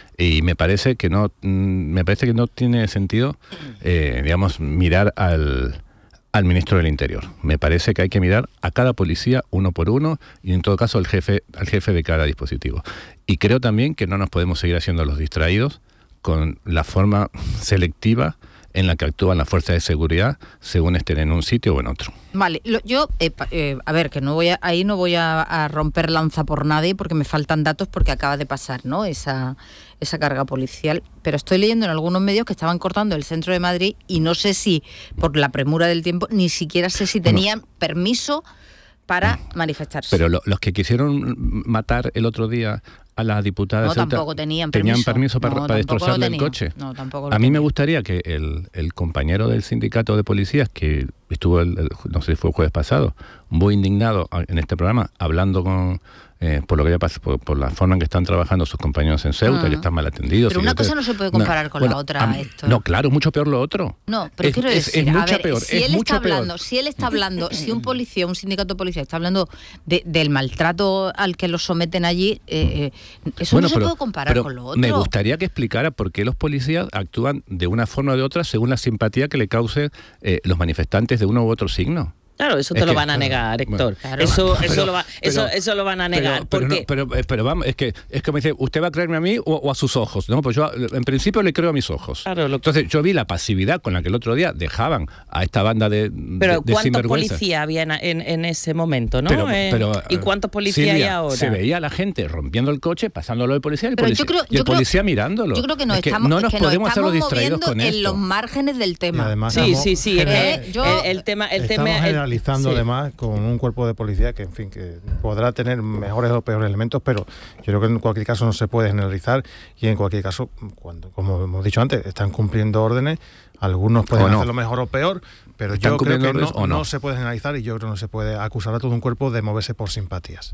Y me parece que no, mm, me parece que no tiene sentido, eh, digamos, mirar al, al ministro del Interior. Me parece que hay que mirar a cada policía uno por uno y en todo caso al jefe, al jefe de cada dispositivo. Y creo también que no nos podemos seguir haciendo los distraídos con la forma selectiva en la que actúan las fuerzas de seguridad según estén en un sitio o en otro. Vale, lo- yo, eh, pa- eh, a ver, que no voy a, ahí no voy a, a romper lanza por nadie porque me faltan datos porque acaba de pasar, ¿no? Esa, esa carga policial, pero estoy leyendo en algunos medios que estaban cortando el centro de Madrid y no sé si, por la premura del tiempo, ni siquiera sé si tenían permiso para manifestarse. Pero lo- los que quisieron matar el otro día a la diputada No, de Ceuta, tampoco tenían ¿tenían permiso. permiso para, No, para tampoco lo destrozarle el tenían. coche? No, tampoco lo A mí me tenían. gustaría que el, el compañero del sindicato de policías, que estuvo, el, el- no sé si fue el jueves pasado, muy indignado a- en este programa, hablando con... eh, por lo que ya pasa, por, por la forma en que están trabajando sus compañeros en Ceuta, Ah. que están mal atendidos. Pero y una que- cosa no se puede comparar con la otra, a mí- Héctor. No, claro, mucho peor lo otro. No, pero Es- quiero es- decir, es a mucho ver, peor, si es él mucho está peor. hablando, si él está hablando, si un policía, un sindicato de policía está hablando de- del maltrato al que los someten allí, eh, eh, eso Bueno, no se pero- puede comparar pero con lo otro. Me gustaría que explicara por qué los policías actúan de una forma o de otra según la simpatía que le causen eh, los manifestantes de uno u otro signo. Claro, eso te Es lo que- van a negar, Héctor. Claro. Eso, Pero- eso, lo va- eso, pero- eso lo van a negar. Pero, pero, porque no, pero, eh, pero vamos, es que es que me dice, ¿usted va a creerme a mí o, o a sus ojos? No, pues yo en principio le creo a mis ojos. Entonces yo vi la pasividad con la que el otro día dejaban a esta banda de, Pero de, de ¿cuántos sinvergüenzas. policías había en, en- en ese momento, no? Pero- Eh, pero, ¿Y cuántos policías Silvia, hay ahora? Se veía a la gente rompiendo el coche, pasándolo al policía, y el Pero policía, yo creo- y el yo creo- policía mirándolo. Yo creo que nos Es que estamos, no es nos que nos podemos hacer estamos los distraídos moviendo con en esto. los márgenes del tema. además Sí, estamos sí, sí. general- eh, yo- el, el tema, el Estamos tema, el- generalizando sí. además con un cuerpo de policía que, en fin, que podrá tener mejores o peores elementos, pero yo creo que en cualquier caso no se puede generalizar y en cualquier caso, cuando, como hemos dicho antes, están cumpliendo órdenes, algunos pueden O no. hacerlo mejor o peor, pero ¿Están yo creo cumpliendo que no, órdenes o no? no se puede generalizar y yo creo que no se puede acusar a todo un cuerpo de moverse por simpatías.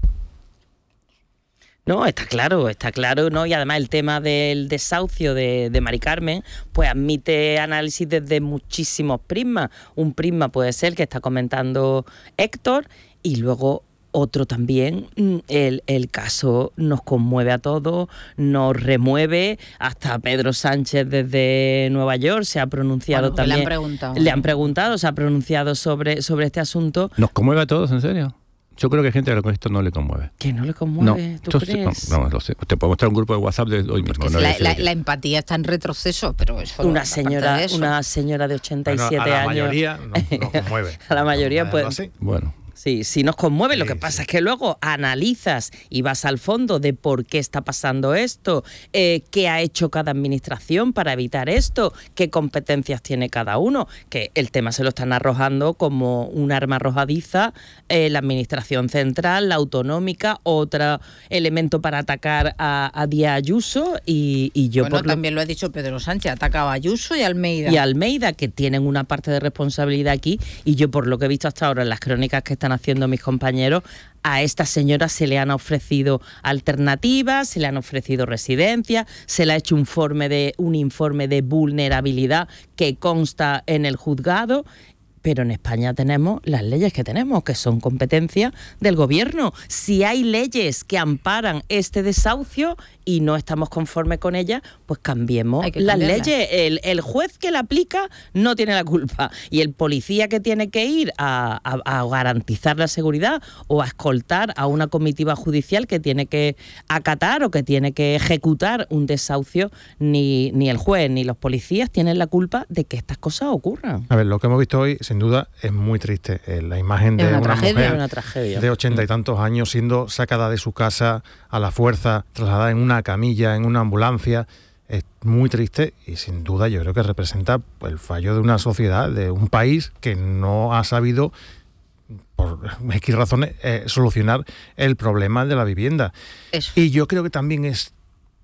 No, está claro, está claro, ¿no? Y además el tema del desahucio de, de Mari Carmen, pues admite análisis desde muchísimos prismas. Un prisma puede ser que está comentando Héctor y luego otro también, mm, el, el caso nos conmueve a todos, nos remueve, hasta Pedro Sánchez desde Nueva York se ha pronunciado Bueno, que le también. han preguntado. Le han preguntado, se ha pronunciado sobre, sobre este asunto. ¿Nos conmueve a todos, en serio? Yo creo que hay gente a la que esto no le conmueve. ¿Que no le conmueve? ¿Tú yo- crees? No, no, lo sé. Te puedo mostrar un grupo de WhatsApp de hoy mismo. no la, voy a la- decir la empatía está en retroceso, pero eso Una aparte señora, de eso. una señora de ochenta y Bueno, siete a la años. mayoría no- nos conmueve. A la mayoría, Vamos a pues. verlo así. Bueno. Sí, sí nos conmueve. Sí, Lo que pasa sí. es que luego analizas y vas al fondo de por qué está pasando esto, eh, qué ha hecho cada administración para evitar esto, qué competencias tiene cada uno, que el tema se lo están arrojando como un arma arrojadiza, eh, la administración central, la autonómica, otro elemento para atacar a, a Díaz Ayuso y, y yo Bueno, por lo- también lo ha dicho Pedro Sánchez, atacaba a Ayuso y a Almeida. y Almeida, que tienen una parte de responsabilidad aquí, y yo por lo que he visto hasta ahora en las crónicas que están haciendo mis compañeros, a esta señora se le han ofrecido alternativas, se le han ofrecido residencias, se le ha hecho un informe de, un informe de vulnerabilidad que consta en el juzgado. Pero en España tenemos las leyes que tenemos, que son competencia del gobierno. Si hay leyes que amparan este desahucio y no estamos conformes con ellas, pues cambiemos Hay que las cambiarlas. leyes. El, el juez que la aplica no tiene la culpa. Y el policía que tiene que ir a, a- a garantizar la seguridad o a escoltar a una comitiva judicial que tiene que acatar o que tiene que ejecutar un desahucio, ni, ni el juez ni los policías tienen la culpa de que estas cosas ocurran. A ver, lo que hemos visto hoy, sin duda, es muy triste. Eh, la imagen de Es una una, tragedia, mujer es una tragedia. de ochenta y tantos años siendo sacada de su casa a la fuerza, trasladada en una camilla, en una ambulancia. es muy triste y sin duda yo creo que representa el fallo de una sociedad, de un país que no ha sabido, por X razones, eh, solucionar el problema de la vivienda. Eso. Y yo creo que también es,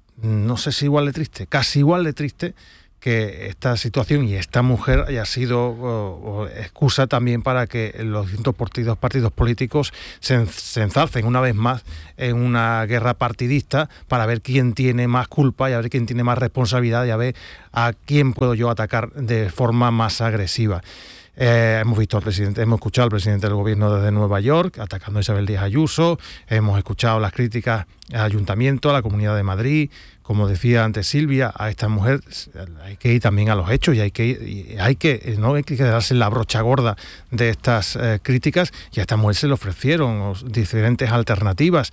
no sé si igual de triste, casi igual de triste, que esta situación y esta mujer haya sido o, o excusa también para que los distintos partidos, partidos políticos se, se enzarcen una vez más en una guerra partidista para ver quién tiene más culpa y a ver quién tiene más responsabilidad y a ver a quién puedo yo atacar de forma más agresiva. Eh, hemos visto al presidente, hemos escuchado al presidente del gobierno desde Nueva York atacando a Isabel Díaz Ayuso, hemos escuchado las críticas al Ayuntamiento, a la Comunidad de Madrid. Como decía antes Silvia, a esta mujer hay que ir también a los hechos y hay que ir, y hay que no hay que quedarse en la brocha gorda de estas eh, críticas, y a esta mujer se le ofrecieron diferentes alternativas.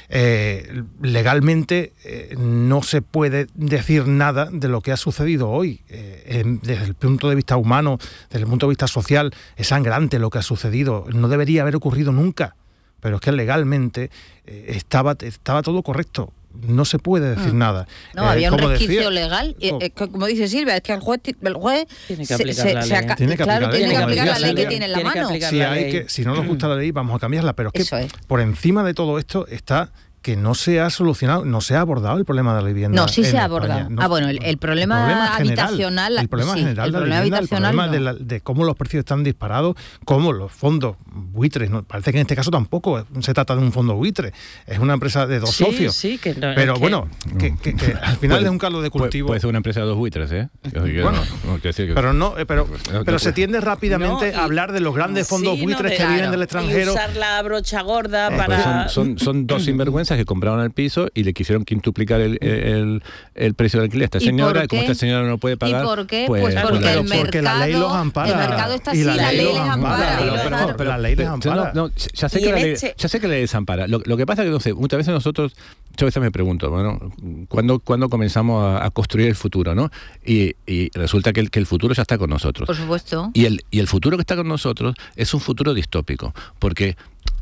Eh, legalmente eh, no se puede decir nada de lo que ha sucedido hoy. Eh, desde el punto de vista humano, desde el punto de vista social, es sangrante lo que ha sucedido. No debería haber ocurrido nunca, pero es que legalmente eh, estaba, estaba todo correcto. No se puede decir mm. nada. No, eh, había un resquicio decía, legal. Y, eh, como dice Silvia, es que el juez, el juez tiene que aplicar se, la se, ley. Se aca- tiene que claro, aplicar, tiene que aplicar la ley que tiene en la mano. Si, hay que, si no nos gusta la ley, vamos a cambiarla. Pero es que es. por encima de todo esto está que no se ha solucionado, no se ha abordado el problema de la vivienda. No, sí se ha abordado. España. No, ah, bueno, el, el problema, el problema habitacional... General, el problema sí, general el de la problema vivienda, habitacional el problema no. de, la, de cómo los precios están disparados, cómo los fondos buitres, ¿no? Parece que en este caso tampoco se trata de un fondo buitre, es una empresa de dos sí, socios. Sí, que no, Pero que... bueno, que, que, que al final es un caldo de cultivo. Puede ser una empresa de dos buitres, ¿eh? Yo, yo bueno, no, no, decir que... pero no, pero, no, pero no, se tiende rápidamente no, y, a hablar de los grandes fondos sí, buitres no, de, que claro, vienen del extranjero. Y usar la brocha gorda eh, para... Pues son, son, son dos sinvergüenzas que compraron el piso y le quisieron quintuplicar el, el, el precio del alquiler a esta señora, y como esta señora no puede pagar... ¿Y por qué? Pues, pues porque, claro, el mercado, porque la ley los ampara. El mercado está así, la, la ley les ampara. Pero, pero, pero, pero la ley les ampara. No, no, ya, sé que la ley, ya sé que la ley les ampara. Lo, lo que pasa es que, no sé, muchas veces nosotros, muchas veces me pregunto, bueno, ¿cuándo, ¿cuándo comenzamos a, a construir el futuro, no? Y, y resulta que el, que el futuro ya está con nosotros. Por supuesto. Y el, y el futuro que está con nosotros es un futuro distópico, porque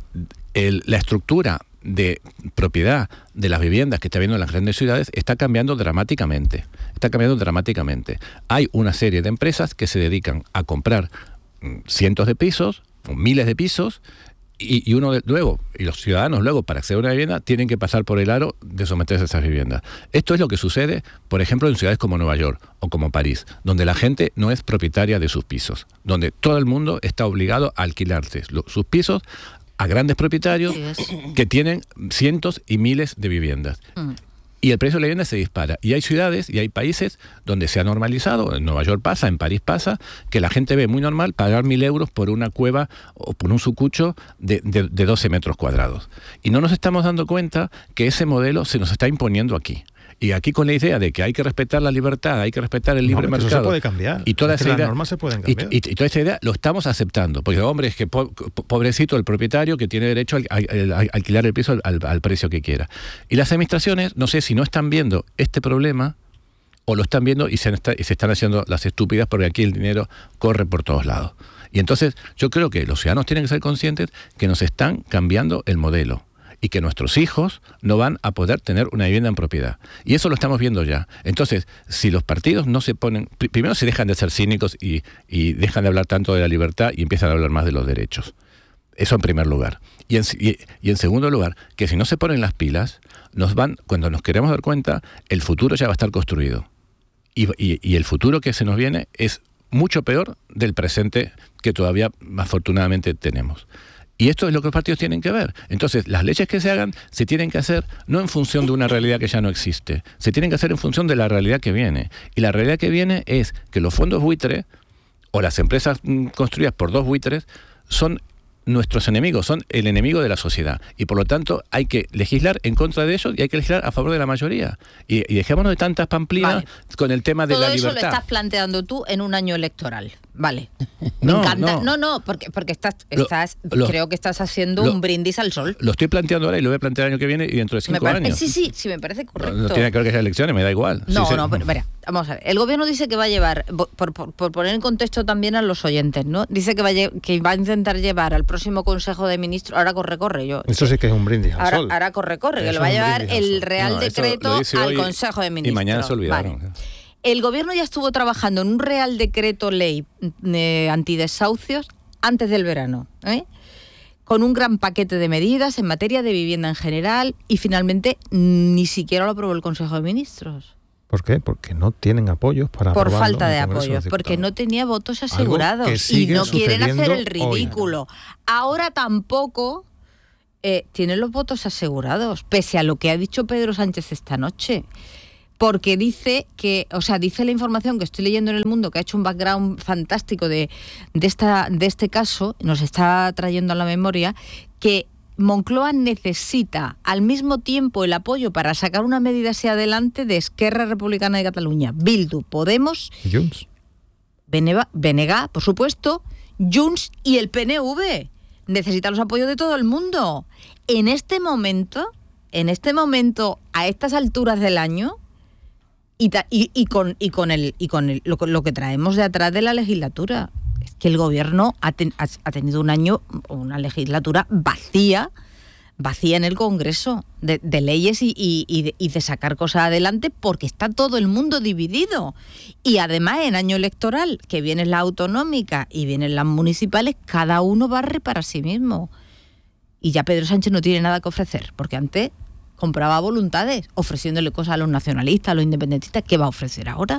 el, la estructura de propiedad de las viviendas que está viendo en las grandes ciudades está cambiando dramáticamente. Está cambiando dramáticamente. Hay una serie de empresas que se dedican a comprar cientos de pisos, miles de pisos, y, y uno de, luego, y los ciudadanos luego, para acceder a una vivienda, tienen que pasar por el aro de someterse a esas viviendas. Esto es lo que sucede, por ejemplo, en ciudades como Nueva York o como París, donde la gente no es propietaria de sus pisos, donde todo el mundo está obligado a alquilarse sus pisos a grandes propietarios que tienen cientos y miles de viviendas. Mm. Y el precio de la vivienda se dispara. Y hay ciudades y hay países donde se ha normalizado, en Nueva York pasa, en París pasa, que la gente ve muy normal pagar mil euros por una cueva o por un sucucho de, de, de doce metros cuadrados. Y no nos estamos dando cuenta que ese modelo se nos está imponiendo aquí. Y aquí con la idea de que hay que respetar la libertad, hay que respetar el libre no, mercado. Eso se puede cambiar. Y toda es esa que idea, las normas se pueden cambiar. Y, y, y toda esa idea lo estamos aceptando. Porque, hombre, es que po, pobrecito el propietario que tiene derecho a, a, a, a alquilar el piso al, al, al precio que quiera. Y las administraciones, no sé si no están viendo este problema o lo están viendo y se, está, y se están haciendo las estúpidas porque aquí el dinero corre por todos lados. Y entonces yo creo que los ciudadanos tienen que ser conscientes que nos están cambiando el modelo y que nuestros hijos no van a poder tener una vivienda en propiedad. Y eso lo estamos viendo ya. Entonces, si los partidos no se ponen... Pr- primero se dejan de ser cínicos y, y dejan de hablar tanto de la libertad y empiezan a hablar más de los derechos. Eso en primer lugar. Y en, y, y en segundo lugar, que si no se ponen las pilas, nos van, cuando nos queremos dar cuenta, el futuro ya va a estar construido. Y, y, y el futuro que se nos viene es mucho peor del presente que todavía afortunadamente tenemos. Y esto es lo que los partidos tienen que ver. Entonces, las leyes que se hagan se tienen que hacer no en función de una realidad que ya no existe, se tienen que hacer en función de la realidad que viene. Y la realidad que viene es que los fondos buitres o las empresas mm, construidas por dos buitres son nuestros enemigos, son el enemigo de la sociedad. Y por lo tanto hay que legislar en contra de ellos y hay que legislar a favor de la mayoría. Y, y dejémonos de tantas pamplinas vale. con el tema de Todo la libertad. Todo eso lo estás planteando tú en un año electoral. Vale. Me no, encanta. No, no, no, porque, porque estás, estás lo, creo que estás haciendo lo, un brindis al sol. Lo estoy planteando ahora y lo voy a plantear el año que viene y dentro de cinco me parece, años. Sí, sí, sí, me parece correcto. No, no tiene que ver que sea elecciones, me da igual. No, sí, no, sí. pero mira, vamos a ver. El gobierno dice que va a llevar, por, por, por poner en contexto también a los oyentes, ¿no? Dice que va, a, que va a intentar llevar al próximo Consejo de Ministros, ahora corre, corre. Yo, eso sí que es un brindis al ahora, sol. Ahora corre, corre, que lo va a llevar el Real no, Decreto al Consejo de Ministros. Y mañana se olvidaron. Vale. El gobierno ya estuvo trabajando en un Real Decreto Ley eh, antidesahucios antes del verano, ¿eh? Con un gran paquete de medidas en materia de vivienda en general y finalmente ni siquiera lo aprobó el Consejo de Ministros. ¿Por qué? Porque no tienen apoyos para Por aprobarlo falta de en el Congreso apoyos, de porque no tenía votos asegurados y no quieren hacer el hoy. ridículo. Ahora tampoco eh, tienen los votos asegurados, pese a lo que ha dicho Pedro Sánchez esta noche. Porque dice que, o sea, dice la información que estoy leyendo en El Mundo, que ha hecho un background fantástico de, de, esta, de este caso, nos está trayendo a la memoria, que Moncloa necesita al mismo tiempo el apoyo para sacar una medida hacia adelante de Esquerra Republicana de Cataluña, Bildu, Podemos, Junts, B N G, por supuesto, Junts y el P N V. Necesita los apoyos de todo el mundo. En este momento, en este momento, a estas alturas del año, Y, ta, y, y con y con el y con el, lo, lo que traemos de atrás de la legislatura, es que el gobierno ha, ten, ha, ha tenido un año, una legislatura vacía, vacía en el Congreso de, de leyes y, y, y, de, y de sacar cosas adelante, porque está todo el mundo dividido. Y además en año electoral, que vienen las autonómicas y vienen las municipales, cada uno barre para sí mismo. Y ya Pedro Sánchez no tiene nada que ofrecer, porque antes compraba voluntades, ofreciéndole cosas a los nacionalistas, a los independentistas. ¿Qué va a ofrecer ahora?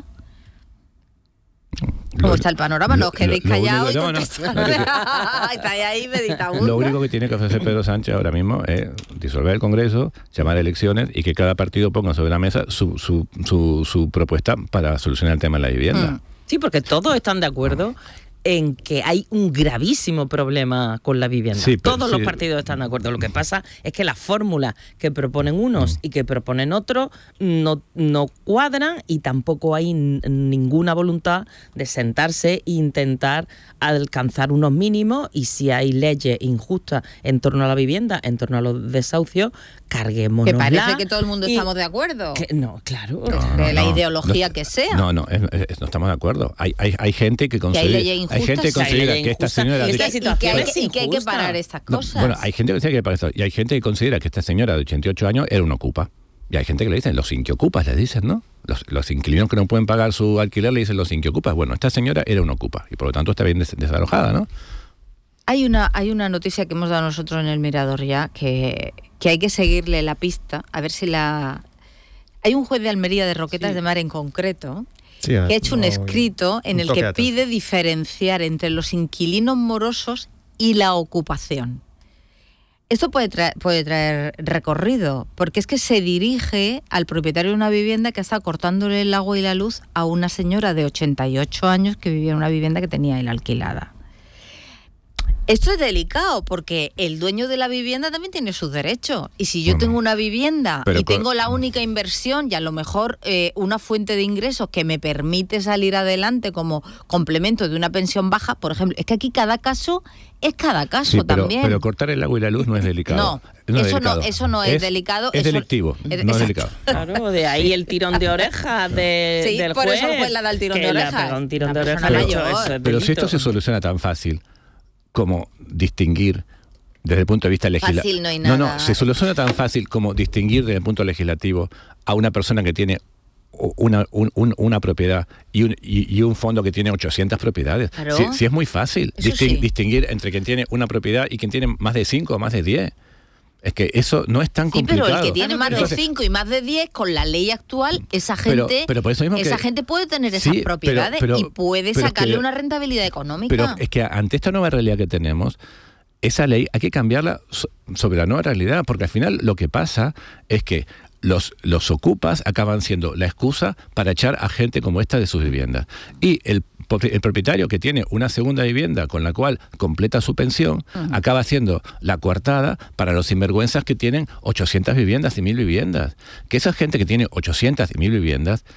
¿Cómo lo, está el panorama? No os quedéis callados y contestad. Estáis ahí meditabundo. Lo único que tiene que ofrecer Pedro Sánchez ahora mismo es disolver el Congreso, llamar a elecciones y que cada partido ponga sobre la mesa su, su, su, su propuesta para solucionar el tema de la vivienda. Mm. Sí, porque todos están de acuerdo en que hay un gravísimo problema con la vivienda. Sí, Todos sí. los partidos están de acuerdo. Lo que pasa es que las fórmulas que proponen unos mm. y que proponen otros no, no cuadran, y tampoco hay n- ninguna voluntad de sentarse e intentar alcanzar unos mínimos, y si hay leyes injustas en torno a la vivienda, en torno a los desahucios, carguémonos. Que parece que todo el mundo y, estamos de acuerdo. Que, no, claro. No, de no, la no, ideología no, que sea. No, no, es, es, no estamos de acuerdo. Hay, hay, hay gente que considera, hay, hay gente que considera que esta señora... Y, esta y, que hay, y que hay que parar estas cosas. No, bueno, hay gente que considera que parar esto, y hay gente que considera que esta señora de ochenta y ocho años era un ocupa. Y hay gente que le dicen los inquiocupas, le dicen, ¿no? Los, los inquilinos que no pueden pagar su alquiler le dicen los inquiocupas. Bueno, esta señora era un ocupa y por lo tanto está bien des- desalojada, ¿no? Hay una, hay una noticia que hemos dado nosotros en El Mirador ya, que, que hay que seguirle la pista, a ver si la... Hay un juez de Almería de Roquetas sí. de Mar en concreto, sí, que ha hecho no, un escrito en el que pide diferenciar entre los inquilinos morosos y la ocupación. Esto puede traer, puede traer recorrido, porque es que se dirige al propietario de una vivienda que está cortándole el agua y la luz a una señora de ochenta y ocho años que vivía en una vivienda que tenía él alquilada. Esto es delicado porque el dueño de la vivienda también tiene sus derechos. Y si yo bueno, tengo una vivienda y tengo con... la única inversión y a lo mejor eh, una fuente de ingresos que me permite salir adelante como complemento de una pensión baja, por ejemplo, es que aquí cada caso es cada caso sí, pero, también. Pero cortar el agua y la luz no es delicado. No, no eso, es delicado. no eso no es, es delicado. Es eso, delictivo, es, no es delicado. Claro, de ahí el tirón de orejas de, sí, del por juez. eso el juez le da el tirón de orejas. Un tirón de orejas pero, hecho, eso es pero si esto se soluciona tan fácil como distinguir desde el punto de vista legislativo. No, hay nada. no, no, se soluciona tan fácil como distinguir desde el punto legislativo a una persona que tiene una, un, un, una propiedad y un, y, y un fondo que tiene ochocientas propiedades. Claro. Sí, sí es muy fácil disting, sí. distinguir entre quien tiene una propiedad y quien tiene más de cinco o más de diez. Es que eso no es tan sí, complicado. Pero el que tiene más de cinco y más de diez, con la ley actual, esa gente pero, pero por eso mismo esa que, gente puede tener esas sí, propiedades pero, pero, y puede pero sacarle que, una rentabilidad económica. Pero es que ante esta nueva realidad que tenemos, esa ley hay que cambiarla sobre la nueva realidad, porque al final lo que pasa es que los, los ocupas acaban siendo la excusa para echar a gente como esta de sus viviendas. Y el, el propietario que tiene una segunda vivienda con la cual completa su pensión, uh-huh. acaba siendo la coartada para los sinvergüenzas que tienen ochocientas viviendas y mil viviendas. Que esa gente que tiene ochocientas y mil viviendas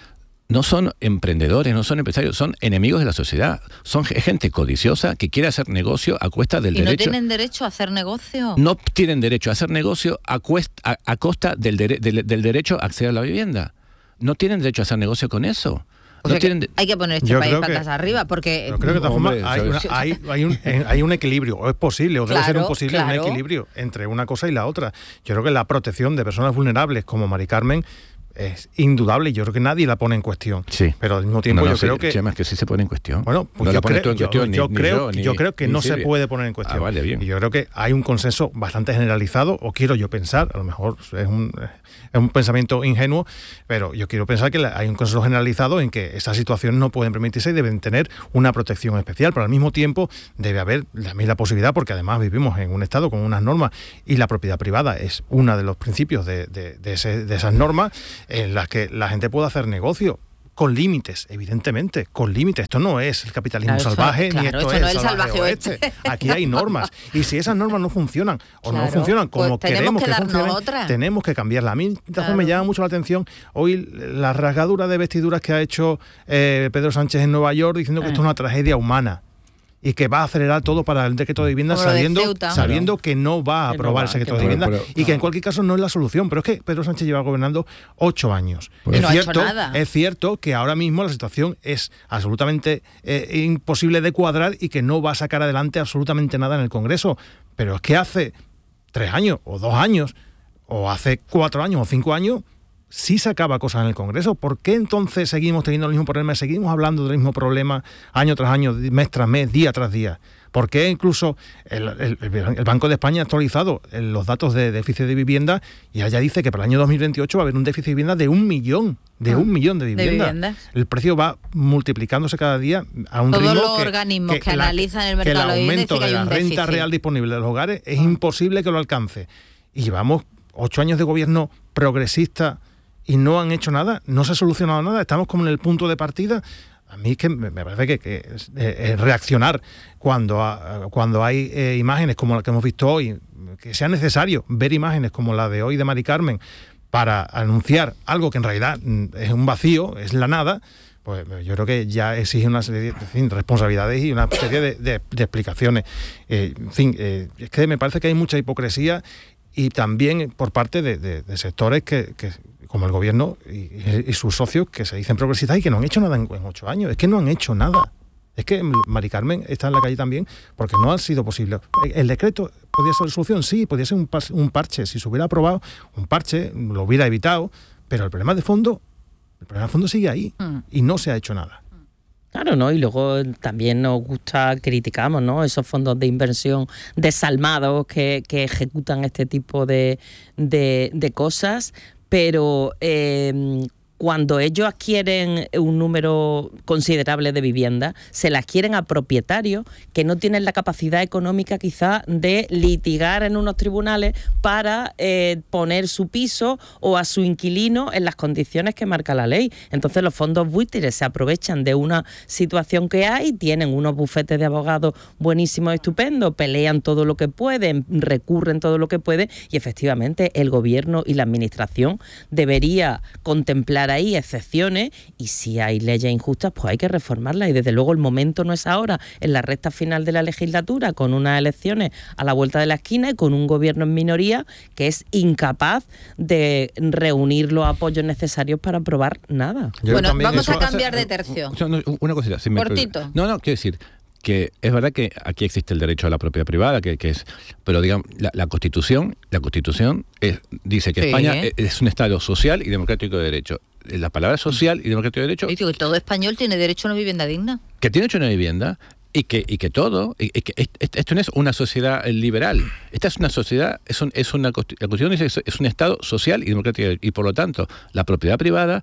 no son emprendedores, no son empresarios, son enemigos de la sociedad. Son gente codiciosa que quiere hacer negocio a cuesta del ¿Y derecho. ¿Y no tienen derecho a hacer negocio? No tienen derecho a hacer negocio a, cuesta, a, a costa del, de, del, del derecho a acceder a la vivienda. No tienen derecho a hacer negocio con eso. O no sea tienen de... Hay que poner este yo país patas que, arriba porque... Yo creo que de todas formas hay, una, hay, hay, un, hay un equilibrio, o es posible, o debe claro, ser un posible claro. un equilibrio entre una cosa y la otra. Yo creo que la protección de personas vulnerables como Mari Carmen es indudable y yo creo que nadie la pone en cuestión. Sí. Pero al mismo tiempo no, no, yo sí, creo que... Chema, es que sí se pone en cuestión. Bueno, pues no yo, la pones creo, tú en cuestión, yo, ni, yo ni creo, yo, yo ni, creo que ni no Silvia. se puede poner en cuestión. Ah, vale, bien. Y yo creo que hay un consenso bastante generalizado, o quiero yo pensar, a lo mejor es un, es un pensamiento ingenuo, pero yo quiero pensar que hay un consenso generalizado en que esas situaciones no pueden permitirse y deben tener una protección especial, pero al mismo tiempo debe haber también la posibilidad, porque además vivimos en un Estado con unas normas y la propiedad privada es uno de los principios de, de, de, ese, de esas normas en las que la gente puede hacer negocio con límites, evidentemente, con límites. Esto no es el capitalismo claro, salvaje, esto, ni claro, esto, esto es no el salvaje, salvaje oeste. oeste. Aquí hay normas. Y si esas normas no funcionan o claro, no funcionan como pues queremos que, que funcionen, otra. tenemos que cambiarla. A mí claro. me llama mucho la atención hoy la rasgadura de vestiduras que ha hecho eh, Pedro Sánchez en Nueva York diciendo que eh. esto es una tragedia humana y que va a acelerar todo para el decreto de vivienda Como sabiendo, de sabiendo que no va a aprobar el decreto de vivienda pero, pero, y que en cualquier caso no es la solución. Pero es que Pedro Sánchez lleva gobernando ocho años. Pues es, no cierto, ha hecho nada. es cierto que ahora mismo la situación es absolutamente eh, imposible de cuadrar y que no va a sacar adelante absolutamente nada en el Congreso. Pero es que hace tres años o dos años o hace cuatro años o cinco años sí sacaba cosas en el Congreso. ¿Por qué entonces seguimos teniendo el mismo problema? Seguimos hablando del mismo problema año tras año, mes tras mes, día tras día. ¿Por qué incluso el, el, el Banco de España ha actualizado los datos de déficit de vivienda y allá dice que para el año dos mil veintiocho va a haber un déficit de vivienda de un millón, de un millón de viviendas? ¿De el precio va multiplicándose cada día a un Todos ritmo los que, organismos que, que la, analizan el mercado que el de vivienda aumento dice que de hay la un renta déficit. real disponible de los hogares es imposible que lo alcance. Y llevamos ocho años de gobierno progresista y no han hecho nada, no se ha solucionado nada, estamos como en el punto de partida. A mí es que me parece que, que es, eh, reaccionar cuando, a, cuando hay eh, imágenes como la que hemos visto hoy, que sea necesario ver imágenes como la de hoy de Mari Carmen para anunciar algo que en realidad es un vacío, es la nada, pues yo creo que ya exige una serie de en fin, responsabilidades y una serie de, de, de explicaciones. Eh, en fin, eh, es que me parece que hay mucha hipocresía y también por parte de, de, de sectores que, que como el gobierno y, y sus socios que se dicen progresistas y que no han hecho nada en, en ocho años. Es que no han hecho nada. Es que Mari Carmen está en la calle también porque no ha sido posible. El decreto podía ser la solución, sí, podía ser un, pas, un parche. Si se hubiera aprobado un parche, lo hubiera evitado, pero el problema de fondo, el problema de fondo sigue ahí mm. y no se ha hecho nada. Claro, ¿no? Y luego también nos gusta, criticamos, ¿no? Esos fondos de inversión desalmados que, que ejecutan este tipo de, de, de cosas, pero eh, cuando ellos adquieren un número considerable de viviendas, se las adquieren a propietarios que no tienen la capacidad económica quizá de litigar en unos tribunales para eh, poner su piso o a su inquilino en las condiciones que marca la ley. Entonces los fondos buitres se aprovechan de una situación que hay, tienen unos bufetes de abogados buenísimos, estupendos, pelean todo lo que pueden, recurren todo lo que pueden y efectivamente el gobierno y la administración debería contemplar ahí excepciones y si hay leyes injustas pues hay que reformarlas y desde luego el momento no es ahora, en la recta final de la legislatura con unas elecciones a la vuelta de la esquina y con un gobierno en minoría que es incapaz de reunir los apoyos necesarios para aprobar nada. Yo bueno, vamos a cambiar de tercio. Una cosita. Si Cortito. Me... No, no, quiero decir que es verdad que aquí existe el derecho a la propiedad privada, que, que es, pero digamos la, la Constitución, la Constitución es, dice que sí. España es un Estado social y democrático de derecho. La palabra social y democrático de derecho. Y digo que todo español tiene derecho a una vivienda digna. Que tiene derecho a una vivienda y que y que todo, y que esto no es una sociedad liberal. Esta es una sociedad, es, un, es una la Constitución dice que es un Estado social y democrático y por lo tanto la propiedad privada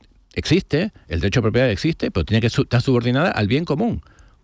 existe, el derecho a propiedad existe, pero tiene que estar subordinada al bien común.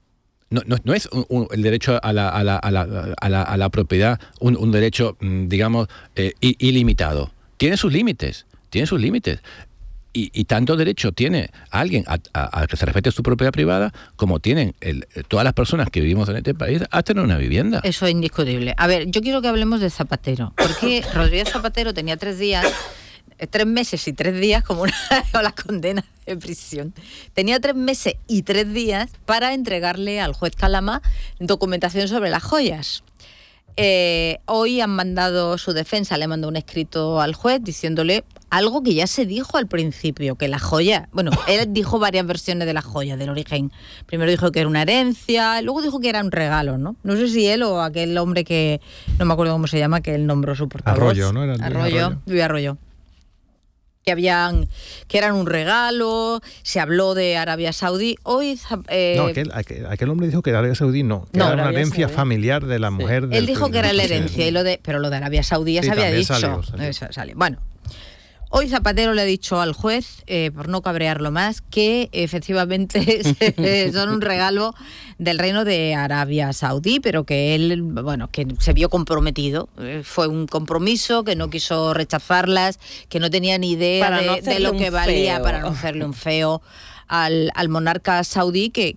No, no, no es un, un, el derecho a la, a la, a la, a la, a la propiedad un, un derecho, digamos, eh, ilimitado. Tiene sus límites, tiene sus límites. Y, y tanto derecho tiene alguien a, a, a que se respete su propiedad privada como tienen el, todas las personas que vivimos en este país a tener una vivienda. Eso es indiscutible. A ver, yo quiero que hablemos de Zapatero, porque Rodríguez Zapatero tenía tres días tres meses y tres días, como una o las condenas de prisión. Tenía tres meses y tres días para entregarle al juez Calama documentación sobre las joyas. Eh, hoy han mandado su defensa, le mandó un escrito al juez diciéndole algo que ya se dijo al principio, que la joya, bueno, él dijo varias versiones de la joya, del origen. Primero dijo que era una herencia, luego dijo que era un regalo, ¿no? No sé si él o aquel hombre que, no me acuerdo cómo se llama, que él nombró su portavoz. Arroyo, ¿no? Era el Arroyo, Arroyo. Luis Arroyo. Que habían, que eran un regalo, se habló de Arabia Saudí. Hoy eh, no, aquel, aquel, aquel hombre dijo que Arabia Saudí no, que no, era una Arabia herencia Saudí. familiar de la mujer. Él del dijo que era la presidente. herencia, y lo de, pero lo de Arabia Saudí ya Sí, se había también dicho. salió, salió. Eso sale. Bueno, hoy Zapatero le ha dicho al juez, eh, por no cabrearlo más, que efectivamente son un regalo del reino de Arabia Saudí, pero que él, bueno, que se vio comprometido. Eh, fue un compromiso, que no quiso rechazarlas, que no tenía ni idea Para de, no de hacerle lo un que valía feo. para no hacerle un feo al, al monarca saudí, que,